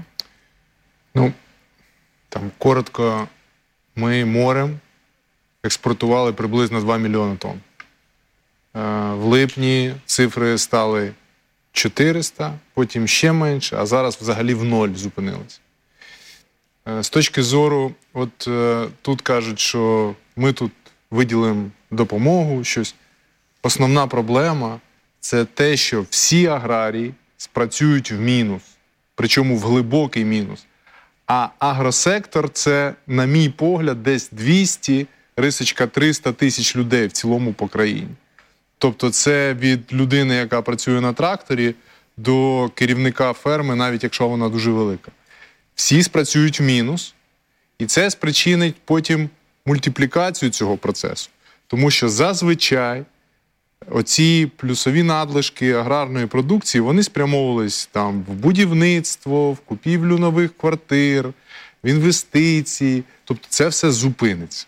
Ну, там коротко, ми морем експортували приблизно два мільйони тонн. В липні цифри стали чотириста, потім ще менше, а зараз взагалі в ноль зупинилися. З точки зору, от тут кажуть, що ми тут виділимо допомогу, щось. Основна проблема – це те, що всі аграрії спрацюють в мінус, причому в глибокий мінус. А агросектор – це, на мій погляд, десь двісті, рисочка триста тисяч людей в цілому по країні. Тобто це від людини, яка працює на тракторі, до керівника ферми, навіть якщо вона дуже велика. Всі спрацюють в мінус, і це спричинить потім мультиплікацію цього процесу. Тому що зазвичай оці плюсові надлишки аграрної продукції, вони спрямовувались там в будівництво, в купівлю нових квартир, в інвестиції. Тобто це все зупиниться.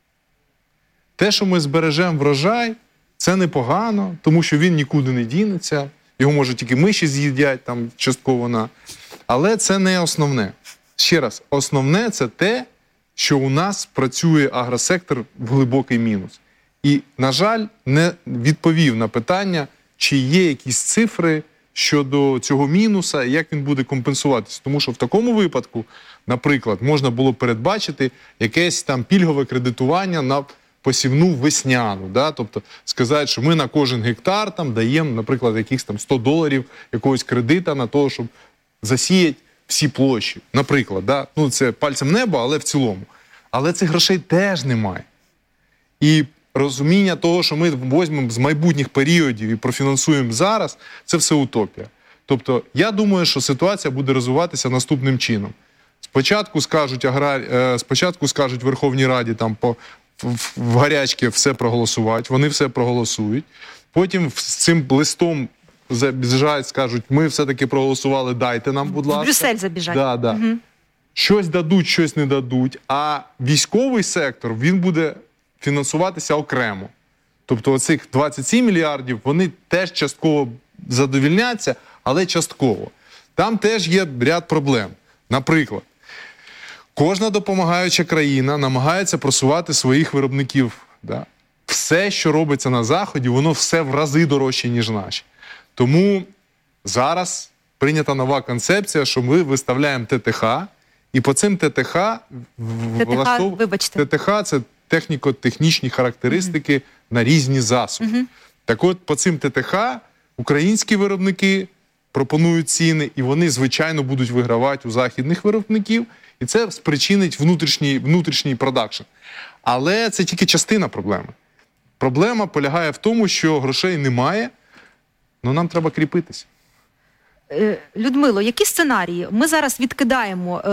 Те, що ми збережемо врожай, це непогано, тому що він нікуди не дінеться, його, може, тільки миші з'їдять, там, частково на. Але це не основне. Ще раз, основне – це те, що у нас працює агросектор в глибокий мінус. І, на жаль, не відповів на питання, чи є якісь цифри щодо цього мінуса, і як він буде компенсуватися. Тому що в такому випадку, наприклад, можна було передбачити якесь там пільгове кредитування на посівну весняну, да? Тобто сказати, що ми на кожен гектар там даємо, наприклад, якихось там сто доларів якогось кредита на те, щоб засіяти всі площі. Наприклад, да? Ну це пальцем неба, але в цілому. Але цих грошей теж немає. І розуміння того, що ми візьмемо з майбутніх періодів і профінансуємо зараз, це все утопія. Тобто я думаю, що ситуація буде розвиватися наступним чином. Спочатку скажуть, аграр... Спочатку скажуть Верховній Раді там по в гарячки все проголосувати, вони все проголосують. Потім з цим листом забіжать, скажуть, ми все-таки проголосували, дайте нам, будь ласка. В Брюссель забіжать. Да, да. Угу. Щось дадуть, щось не дадуть. А військовий сектор, він буде фінансуватися окремо. Тобто оцих двадцять сім мільярдів, вони теж частково задовільняться, але частково. Там теж є ряд проблем. Наприклад, кожна допомагаюча країна намагається просувати своїх виробників. Да? Все, що робиться на Заході, воно все в рази дорожче, ніж наші. Тому зараз прийнята нова концепція, що ми виставляємо ТТХ, і по цим ТТХ... ТТХ, вибачте. ТТХ – це техніко-технічні характеристики mm-hmm. на різні засоби. Mm-hmm. Так от, по цим ТТХ українські виробники пропонують ціни, і вони, звичайно, будуть вигравати у західних виробників, і це спричинить внутрішній, внутрішній продакшн. Але це тільки частина проблеми. Проблема полягає в тому, що грошей немає, але нам треба кріпитися. Людмило, які сценарії? Ми зараз відкидаємо,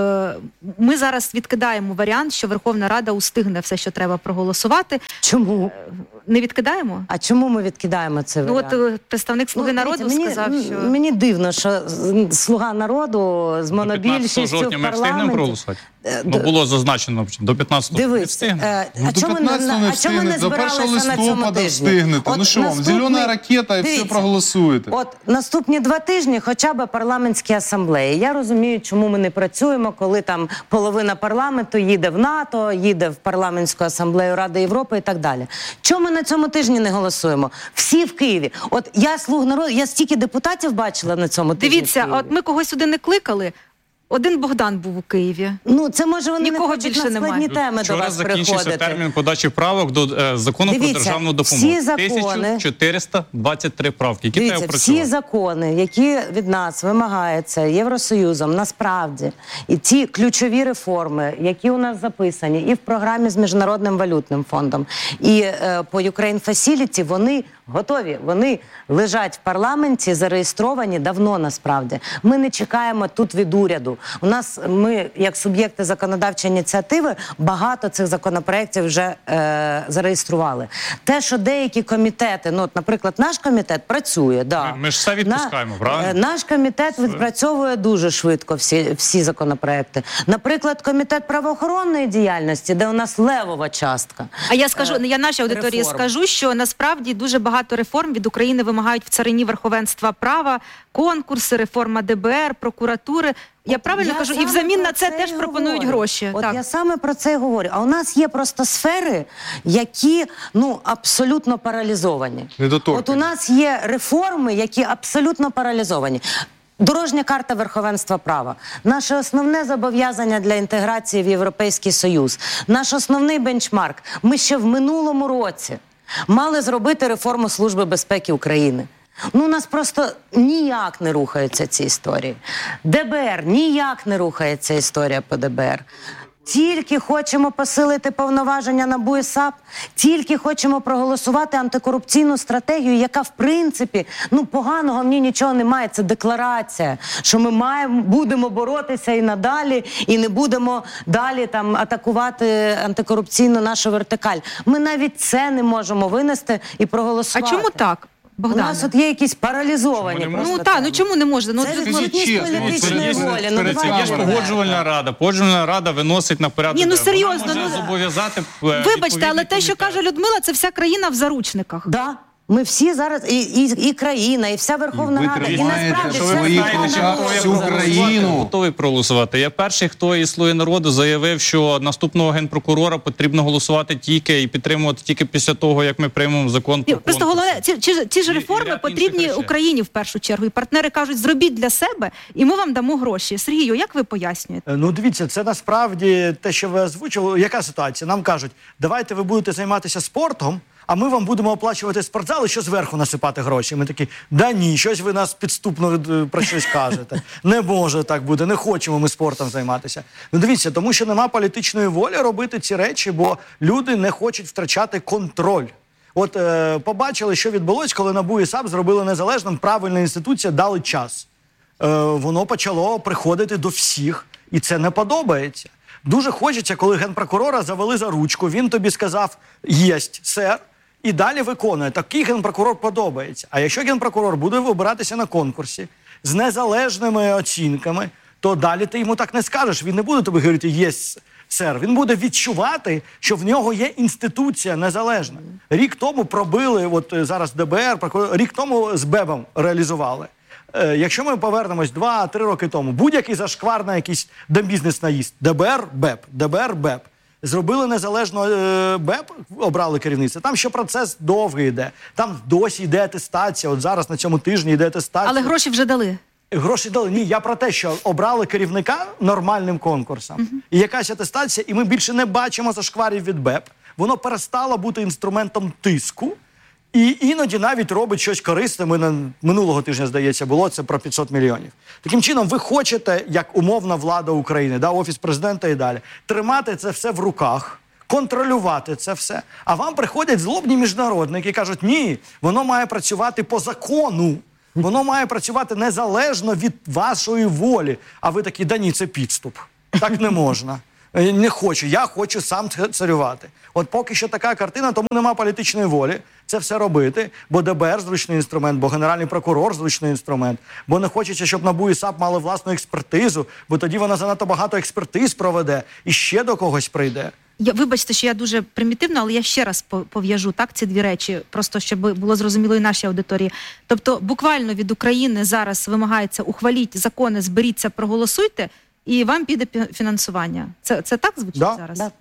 ми зараз відкидаємо варіант, що Верховна Рада устигне все, що треба проголосувати. Чому? Не відкидаємо? А чому ми відкидаємо це варіант? Ну, от представник «Слуги ну, народу» мені, сказав, що... Мені дивно, що «Слуга народу» з монобільшістю в жовтня ми встигнемо парламенті... проголосувати? Ну, було зазначено до п'ятнадцятого Дивись, не а чому ми не, а чому не збиралися на цьому тижні? Встигнете. Ну що вам, зелена ракета і все проголосуєте. От наступні два тижні хоча б парламентські асамблеї. Я розумію, чому ми не працюємо, коли там половина парламенту їде в НАТО, їде в парламентську асамблею Ради Європи і так далі. Чому ми на цьому тижні не голосуємо? Всі в Києві. От я «Слуг народу», я стільки депутатів бачила на цьому тижні. Дивіться, от ми когось сюди не кликали. Один Богдан був у Києві. Ну, це може вони Нікого не хочуть більше на складні немає. теми Вчора до вас закінчився приходити. термін подачі правок до е, закону Дивіться, про державну допомогу. всі закони- тисяча чотириста двадцять три правки, які Дивіться, треба всі опрацювати. закони, які від нас вимагаються Євросоюзом, насправді, і ті ключові реформи, які у нас записані і в програмі з Міжнародним валютним фондом, і е, по Ukraine Facility, вони готові. Вони лежать в парламенті, зареєстровані давно, насправді. Ми не чекаємо тут від уряду. У нас, ми, як суб'єкти законодавчої ініціативи, багато цих законопроєктів вже е, зареєстрували. Те, що деякі комітети, ну, от, наприклад, наш комітет працює, да. Ми, ми ж все відпускаємо, На, правильно? е, Наш комітет відпрацьовує дуже швидко всі, всі законопроекти. Наприклад, комітет правоохоронної діяльності, де у нас левова частка. А я скажу, я нашій аудиторії реформ. скажу, що насправді дуже багато реформ від України вимагають в царині верховенства права, конкурси, реформа ДБР, прокуратури. Я правильно Я кажу? І саме взамін про на це це теж і пропонують говорю. гроші. От Так. я саме про це і говорю. А у нас є просто сфери, які, ну, абсолютно паралізовані. Недоторкані. От у нас є реформи, які абсолютно паралізовані. Дорожня карта верховенства права. Наше основне зобов'язання для інтеграції в Європейський Союз. Наш основний бенчмарк. Ми ще в минулому році мали зробити реформу Служби безпеки України. Ну, у нас просто ніяк не рухаються ці історії. ДБР, ніяк не рухається історія по ДБР. Тільки хочемо посилити повноваження НАБУ і САП, тільки хочемо проголосувати антикорупційну стратегію, яка, в принципі, ну, поганого в ній нічого немає. Це декларація, що ми маємо, будемо боротися і надалі, і не будемо далі там атакувати антикорупційну нашу вертикаль. Ми навіть це не можемо винести і А проголосувати. чому так, У Богдан? нас от є якісь паралізовані Чому не просто Ну так, ну теми. чому не можна? Ну, Це тут- відсутність чесно, політичної перед- волі. Ну, перед давайте цим Є ж відверто. погоджувальна рада. Погоджувальна рада виносить на порядок. Ні, ну, денний. серйозно, Вона може ну, зобов'язати. е, Вибачте, відповідний але те, що комітет. каже Людмила, це вся країна в заручниках. Да. Ми всі зараз, і, і, і країна, і вся Верховна І ви Рада, і тримаєте, насправді що це ви Верховна їх Рада. хоча б всю країну. Готовий проголосувати. Я перший, хто із «Слуги народу» заявив, що наступного генпрокурора потрібно голосувати тільки і підтримувати тільки після того, як ми приймемо закон Ні, про Просто конкурси. головне, ці, ці, ці ж І- і реформи ряд інших потрібні речей. Україні в першу чергу. І партнери кажуть, зробіть для себе, і ми вам дамо гроші. Сергію, як ви пояснюєте? Е, Ну, дивіться, це насправді те, що ви озвучили. Яка ситуація? Нам кажуть, давайте ви будете займатися спортом, а ми вам будемо оплачувати спортзал і що зверху насипати гроші. Ми такі, да ні, щось ви нас підступно е, про щось кажете. Не може так бути, не хочемо ми спортом займатися. Ну, дивіться, тому що нема політичної волі робити ці речі, бо люди не хочуть втрачати контроль. От е, побачили, що відбулось, коли НАБУ і САП зробили незалежним, правильна інституція, дали час. Е, воно почало приходити до всіх, і це не подобається. Дуже хочеться, коли генпрокурора завели за ручку, він тобі сказав «єсть, сер», і далі виконує. Такий генпрокурор подобається. А якщо генпрокурор буде вибиратися на конкурсі з незалежними оцінками, то далі ти йому так не скажеш. Він не буде тобі говорити «єсть, сер». Він буде відчувати, що в нього є інституція незалежна. Рік тому пробили, от зараз ДБР, прокурор, рік тому з БЕБом реалізували. Е, якщо ми повернемось два-три роки тому, будь-який зашквар на якийсь дембізнес наїзд, ДБР, БЕП, ДБР, БЕП. Зробили незалежно е, БЕП, обрали керівництво. Там ще процес довгий йде. Там досі йде атестація. От зараз на цьому тижні йде атестація. Але гроші вже дали. Гроші дали. Ні, я про те, що обрали керівника нормальним конкурсом. Uh-huh. І якась атестація, і ми більше не бачимо зашкварів від БЕП. Воно перестало бути інструментом тиску. І іноді навіть робить щось корисне. Ми на минулого тижня, здається, було це про п'ятсот мільйонів. Таким чином, ви хочете, як умовна влада України, да, Офіс президента і далі, тримати це все в руках, контролювати це все. А вам приходять злобні міжнародники і кажуть, ні, воно має працювати по закону. Воно має працювати незалежно від вашої волі. А ви такі, да ні, це підступ. Так не можна. Не хочу, я хочу сам царювати. От поки що така картина, тому нема політичної волі це все робити, бо ДБР – зручний інструмент, бо Генеральний прокурор – зручний інструмент, бо не хочеться, щоб НАБУ і САП мали власну експертизу, бо тоді вона занадто багато експертиз проведе і ще до когось прийде. Я, вибачте, що я дуже примітивна, але я ще раз пов'яжу так ці дві речі, просто щоб було зрозуміло і нашій аудиторії. Тобто буквально від України зараз вимагається ухваліть закони, зберіться, проголосуйте, і вам піде фінансування. Це, це так звучить да. зараз? Да.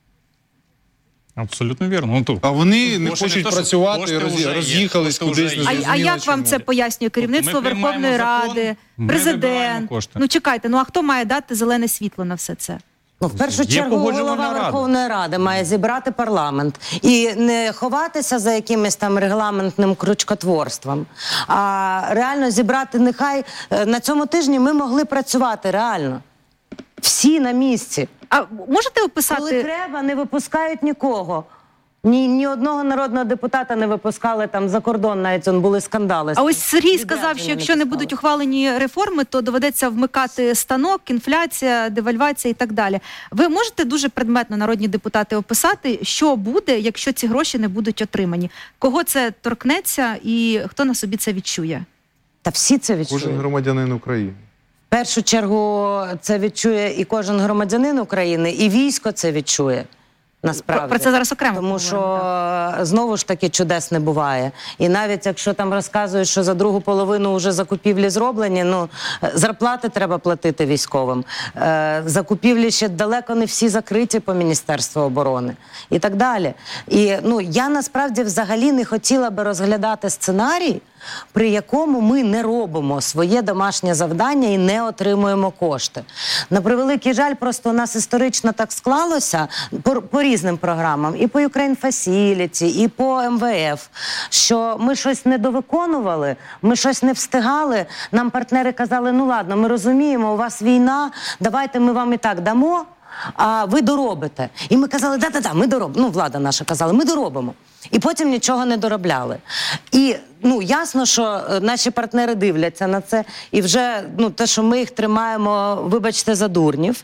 Абсолютно вірно. Ну, то, А вони не кошти хочуть не то, працювати, кошти роз, вже є, роз'їхались кошти кудись. вже не є. А, а зрозуміло як вам чому. це пояснює керівництво Тобто ми приймаємо Верховної закон, Ради, ми президент? вибираємо кошти. Ну чекайте, ну а хто має дати зелене світло на все це? Ну, в першу Є чергу Погоджувальна голова рада. Верховної Ради має зібрати парламент і не ховатися за якимось там регламентним крючкотворством, а реально зібрати, нехай е, на цьому тижні ми могли працювати реально. Всі на місці. А можете описати... Коли треба, не випускають нікого. Ні, ні одного народного депутата не випускали там за кордон, навіть он були скандали. А ось Сергій Відрядження сказав, що не якщо не пускали. будуть ухвалені реформи, то доведеться вмикати станок, інфляція, девальвація і так далі. Ви можете дуже предметно, народні депутати, описати, що буде, якщо ці гроші не будуть отримані? Кого це торкнеться і хто на собі це відчує? Та всі це відчують. Кожен громадянин України. В першу чергу це відчує і кожен громадянин України, і військо це відчує. Насправді. Про, про це зараз окремо Тому що, поговоримо, знову ж таки, чудес не буває. І навіть якщо там розказують, що за другу половину вже закупівлі зроблені, ну, зарплати треба платити військовим. Е, закупівлі ще далеко не всі закриті по Міністерству оборони. І так далі. І, ну, я насправді взагалі не хотіла би розглядати сценарій, при якому ми не робимо своє домашнє завдання і не отримуємо кошти. На превеликий жаль, просто у нас історично так склалося по, по різним програмам, і по Ukraine Facility, і по ем ве еф, що ми щось не довиконували, ми щось не встигали. Нам партнери казали, ну ладно, ми розуміємо, у вас війна, давайте ми вам і так дамо, а ви доробите. І ми казали, да-да-да, ми доробимо. Ну, влада наша казала, ми доробимо. І потім нічого не доробляли. І, ну, ясно, що наші партнери дивляться на це. І вже, ну, те, що ми їх тримаємо, вибачте, за дурнів.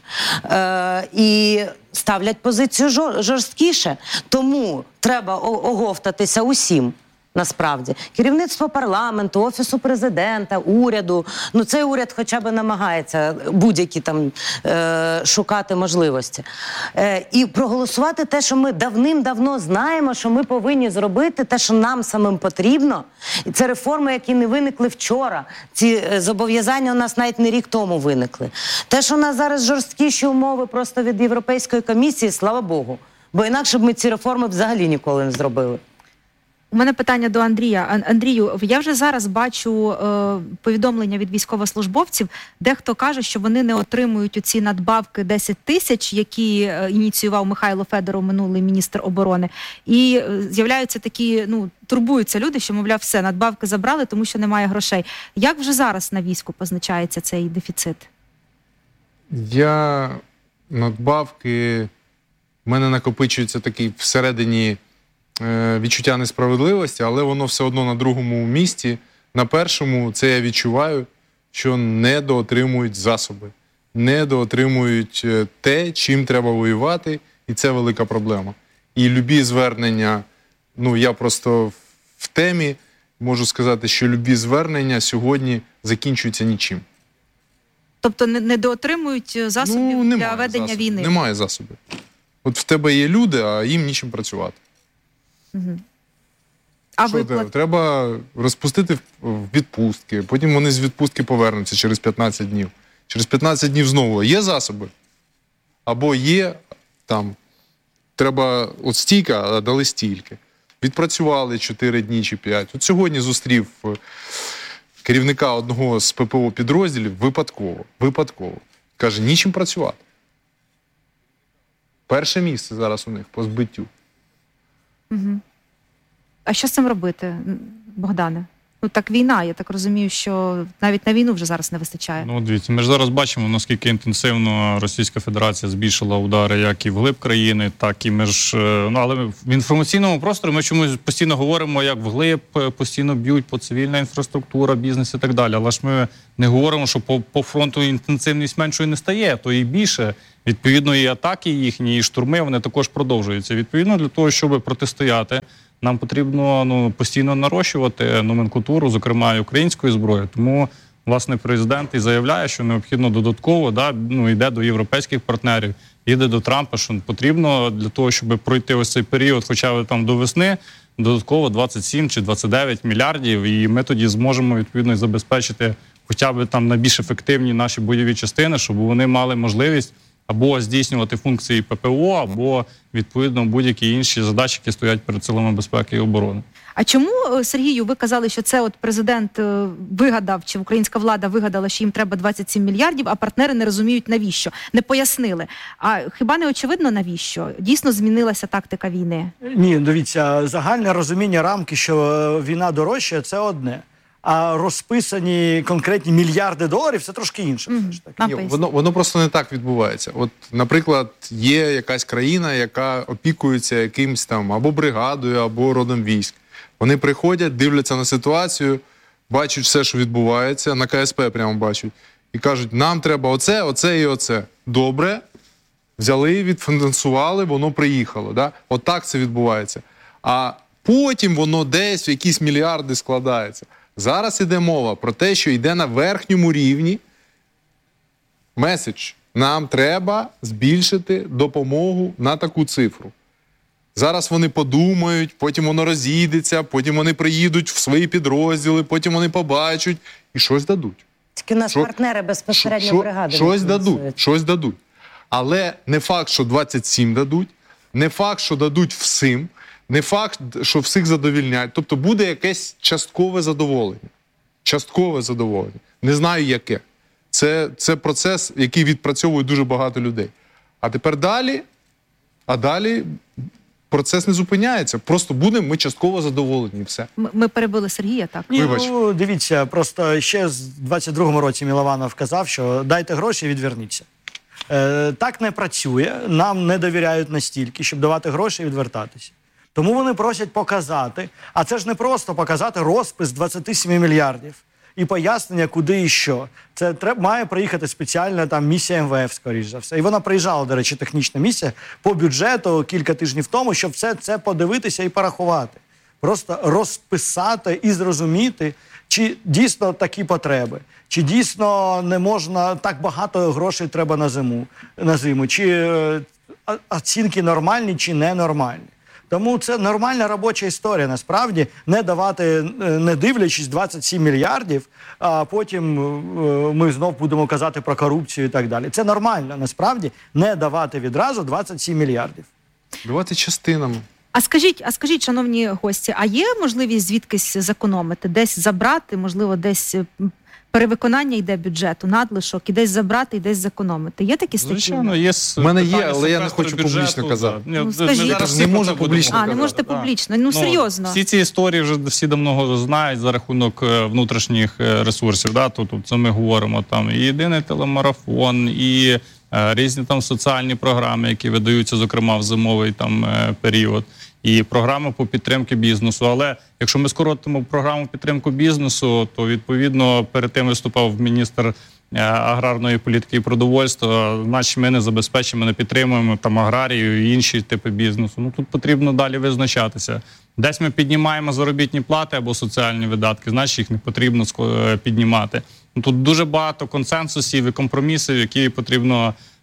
Е- і ставлять позицію жор- жорсткіше. Тому треба о- оговтатися усім. Насправді. Керівництво парламенту, Офісу президента, уряду. Ну, цей уряд хоча б намагається будь-які там е, шукати можливості. Е, і проголосувати те, що ми давним-давно знаємо, що ми повинні зробити, те, що нам самим потрібно. І це реформи, які не виникли вчора. Ці е, зобов'язання у нас навіть не рік тому виникли. Те, що у нас зараз жорсткіші умови просто від Європейської комісії, слава Богу. Бо інакше б ми ці реформи взагалі ніколи не зробили. У мене питання до Андрія. Андрію, я вже зараз бачу е, повідомлення від військовослужбовців. Дехто каже, що вони не отримують оці надбавки десять тисяч, які е, ініціював Михайло Федоров, минулий міністр оборони. І е, з'являються такі, ну, турбуються люди, що, мовляв, все, надбавки забрали, тому що немає грошей. Як вже зараз на війську позначається цей дефіцит? Я надбавки, в мене накопичується такий всередині відчуття несправедливості, але воно все одно на другому місці. На першому це я відчуваю, що недоотримують засоби, недоотримують те, чим треба воювати, і це велика проблема. І любі звернення, ну я просто в темі можу сказати, що любі звернення сьогодні закінчуються нічим. Тобто недоотримують засобів ну, для ведення засобів. війни? Немає засобів. От в тебе є люди, а їм нічим працювати. Угу. А Що виплат? треба? Треба розпустити в- в відпустки, потім вони з відпустки повернуться через п'ятнадцять днів. Через п'ятнадцять днів знову є засоби, або є там, треба от стільки, а дали стільки. Відпрацювали чотири дні чи п'ять. От сьогодні зустрів е, керівника одного з ППО підрозділів випадково. Випадково. Каже, нічим працювати. Перше місце зараз у них по збиттю. А що з цим робити, Богдане? Ну так війна, я так розумію, що навіть на війну вже зараз не вистачає. Ну, дивіться, ми ж зараз бачимо, наскільки інтенсивно Російська Федерація збільшила удари як і вглиб країни, так і ми ж, е, ну, але в інформаційному просторі ми чомусь постійно говоримо, як вглиб, е, постійно б'ють по цивільна інфраструктура, бізнес і так далі. Але ж ми не говоримо, що по, по фронту інтенсивність меншою не стає, то і більше. Відповідно, і атаки їхні, і штурми, вони також продовжуються. Відповідно, для того, щоб протистояти, нам потрібно ну, постійно нарощувати номенклатуру, зокрема і української зброї. Тому, власне, президент і заявляє, що необхідно додатково, да, ну, йде до європейських партнерів, йде до Трампа, що потрібно для того, щоб пройти ось цей період, хоча б там до весни, додатково двадцять сім чи двадцять дев'ять мільярдів, і ми тоді зможемо, відповідно, забезпечити хоча б там найбільш ефективні наші бойові частини, щоб вони мали можливість або здійснювати функції ППО, або, відповідно, будь-які інші задачі, які стоять перед силами безпеки і оборони. А чому, е, Сергію, ви казали, що це от президент е, вигадав, чи українська влада вигадала, що їм треба двадцять сім мільярдів, а партнери не розуміють навіщо, не пояснили. А хіба не очевидно навіщо? Дійсно змінилася тактика війни? Ні, дивіться, загальне розуміння рамки, що е, війна дорожчає, це одне. А розписані конкретні мільярди доларів – це трошки інше. Мгм. все ж таки. Нам Ні, поясніть. воно, воно просто не так відбувається. От, наприклад, є якась країна, яка опікується якимсь там або бригадою, або родом військ. Вони приходять, дивляться на ситуацію, бачать все, що відбувається, на ка ес пе прямо бачать, і кажуть, нам треба оце, оце і оце. Добре, взяли, відфінансували, воно приїхало. Да? От так це відбувається. А потім воно десь в якісь мільярди складається. Зараз іде мова про те, що йде на верхньому рівні меседж. Нам треба збільшити допомогу на таку цифру. Зараз вони подумають, потім воно розійдеться, потім вони приїдуть в свої підрозділи, потім вони побачать і щось дадуть. Тільки у нас Що- партнери безпосередньо Що- бригади. Щось не дадуть, фінансують. щось дадуть. Але не факт, що двадцять сім дадуть, не факт, що дадуть всім, не факт, що всіх задовільняють. Тобто буде якесь часткове задоволення. Часткове задоволення. Не знаю яке. Це, це процес, який відпрацьовує дуже багато людей. А тепер далі, а далі процес не зупиняється. Просто будемо ми частково задоволені. Все. Ми, ми перебили Сергія, так? Ні, Вибач. ну, дивіться, просто ще з двадцять другому році Мілованов казав, що дайте гроші і відверніться. Е, так не працює, нам не довіряють настільки, щоб давати гроші і відвертатися. Тому вони просять показати, а це ж не просто показати розпис двадцять сім мільярдів і пояснення, куди і що. Це треба, має приїхати спеціальна там місія ем ве еф, скоріш за все. І вона приїжджала, до речі, технічна місія по бюджету кілька тижнів тому, щоб все це подивитися і порахувати. Просто розписати і зрозуміти, чи дійсно такі потреби, чи дійсно не можна, так багато грошей треба на зиму, на зиму, чи е, о- оцінки нормальні, чи ненормальні. Тому це нормальна робоча історія, насправді, не давати, е, не дивлячись двадцять сім мільярдів, а потім е, ми знов будемо казати про корупцію і так далі. Це нормально, насправді, не давати відразу двадцять сім мільярдів. Давайте частинами. А скажіть, а скажіть, шановні гості, а є можливість звідкись зекономити? Десь забрати, можливо, десь м, перевиконання йде бюджету, надлишок, і десь забрати, і десь зекономити? Є такі статті? Звичайно, є с- У мене є, питання але я не секвестру хочу бюджету, публічно казати. да. Ні, Ну, ми скажіть. зараз Я ж всі не про можу це будемо публічно А, не казати, можете да. публічно. Ну, серйозно. Всі ці історії вже всі давно знають за рахунок е, внутрішніх е, ресурсів. Да? Тут, тут це ми говоримо там і єдиний телемарафон, і е, різні там соціальні програми, які видаються, зокрема, в зимовий там е, період. І програми по підтримки бізнесу. Але якщо ми скоротимо програму підтримку бізнесу, то відповідно перед тим виступав міністр е, аграрної політики і продовольства. Значить, ми не забезпечимо, не підтримуємо там аграрію і інші типи бізнесу. Ну тут потрібно далі визначатися. Десь ми піднімаємо заробітні плати або соціальні видатки, значить їх не потрібно ско- піднімати. Ну, тут дуже багато консенсусів і компромісів, які потрібно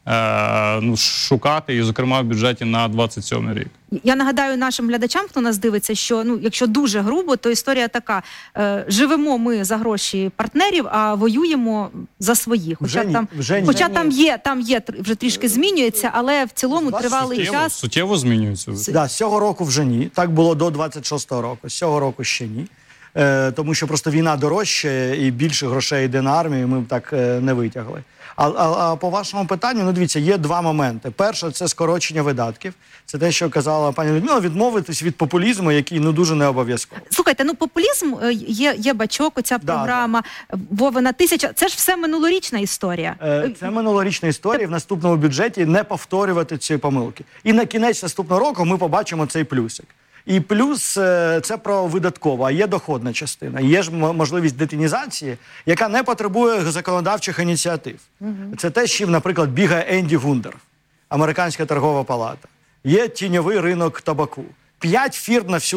е, ну, шукати, і, зокрема, в бюджеті на двадцять сьомий рік. Я нагадаю нашим глядачам, хто нас дивиться, що ну, якщо дуже грубо, то історія така: е, живемо ми за гроші партнерів, а воюємо за своїх. Хоча Вже ні, там, вже ні. хоча Вже там ні. є, там є тр- вже трішки змінюється, але в цілому Вас тривалий Суттєво, час. суттєво змінюється. Да, з цього року вже ні. Так було до двадцять шостого року. З цього року ще ні. Е, тому що просто війна дорожчає і більше грошей йде на армію, ми б так е, не витягли. А, а, а по вашому питанню, ну дивіться, є два моменти. Перше, це скорочення видатків. Це те, що казала пані Людмила, відмовитись від популізму, який ну дуже не обов'язково. Слухайте, ну популізм е, є, є бачок, оця Да, програма, Вовина тисяча. Це ж все минулорічна історія. Е, Це минулорічна історія. В наступному бюджеті не повторювати ці помилки. І на кінець наступного року ми побачимо цей плюсик. І плюс е, це про видаткову, а є доходна частина. Є ж м- можливість детінізації, яка не потребує законодавчих ініціатив. Це те, з чим, наприклад, бігає Енді Гундер, Американська торгова палата. Є тіньовий ринок табаку. П'ять фірм на всю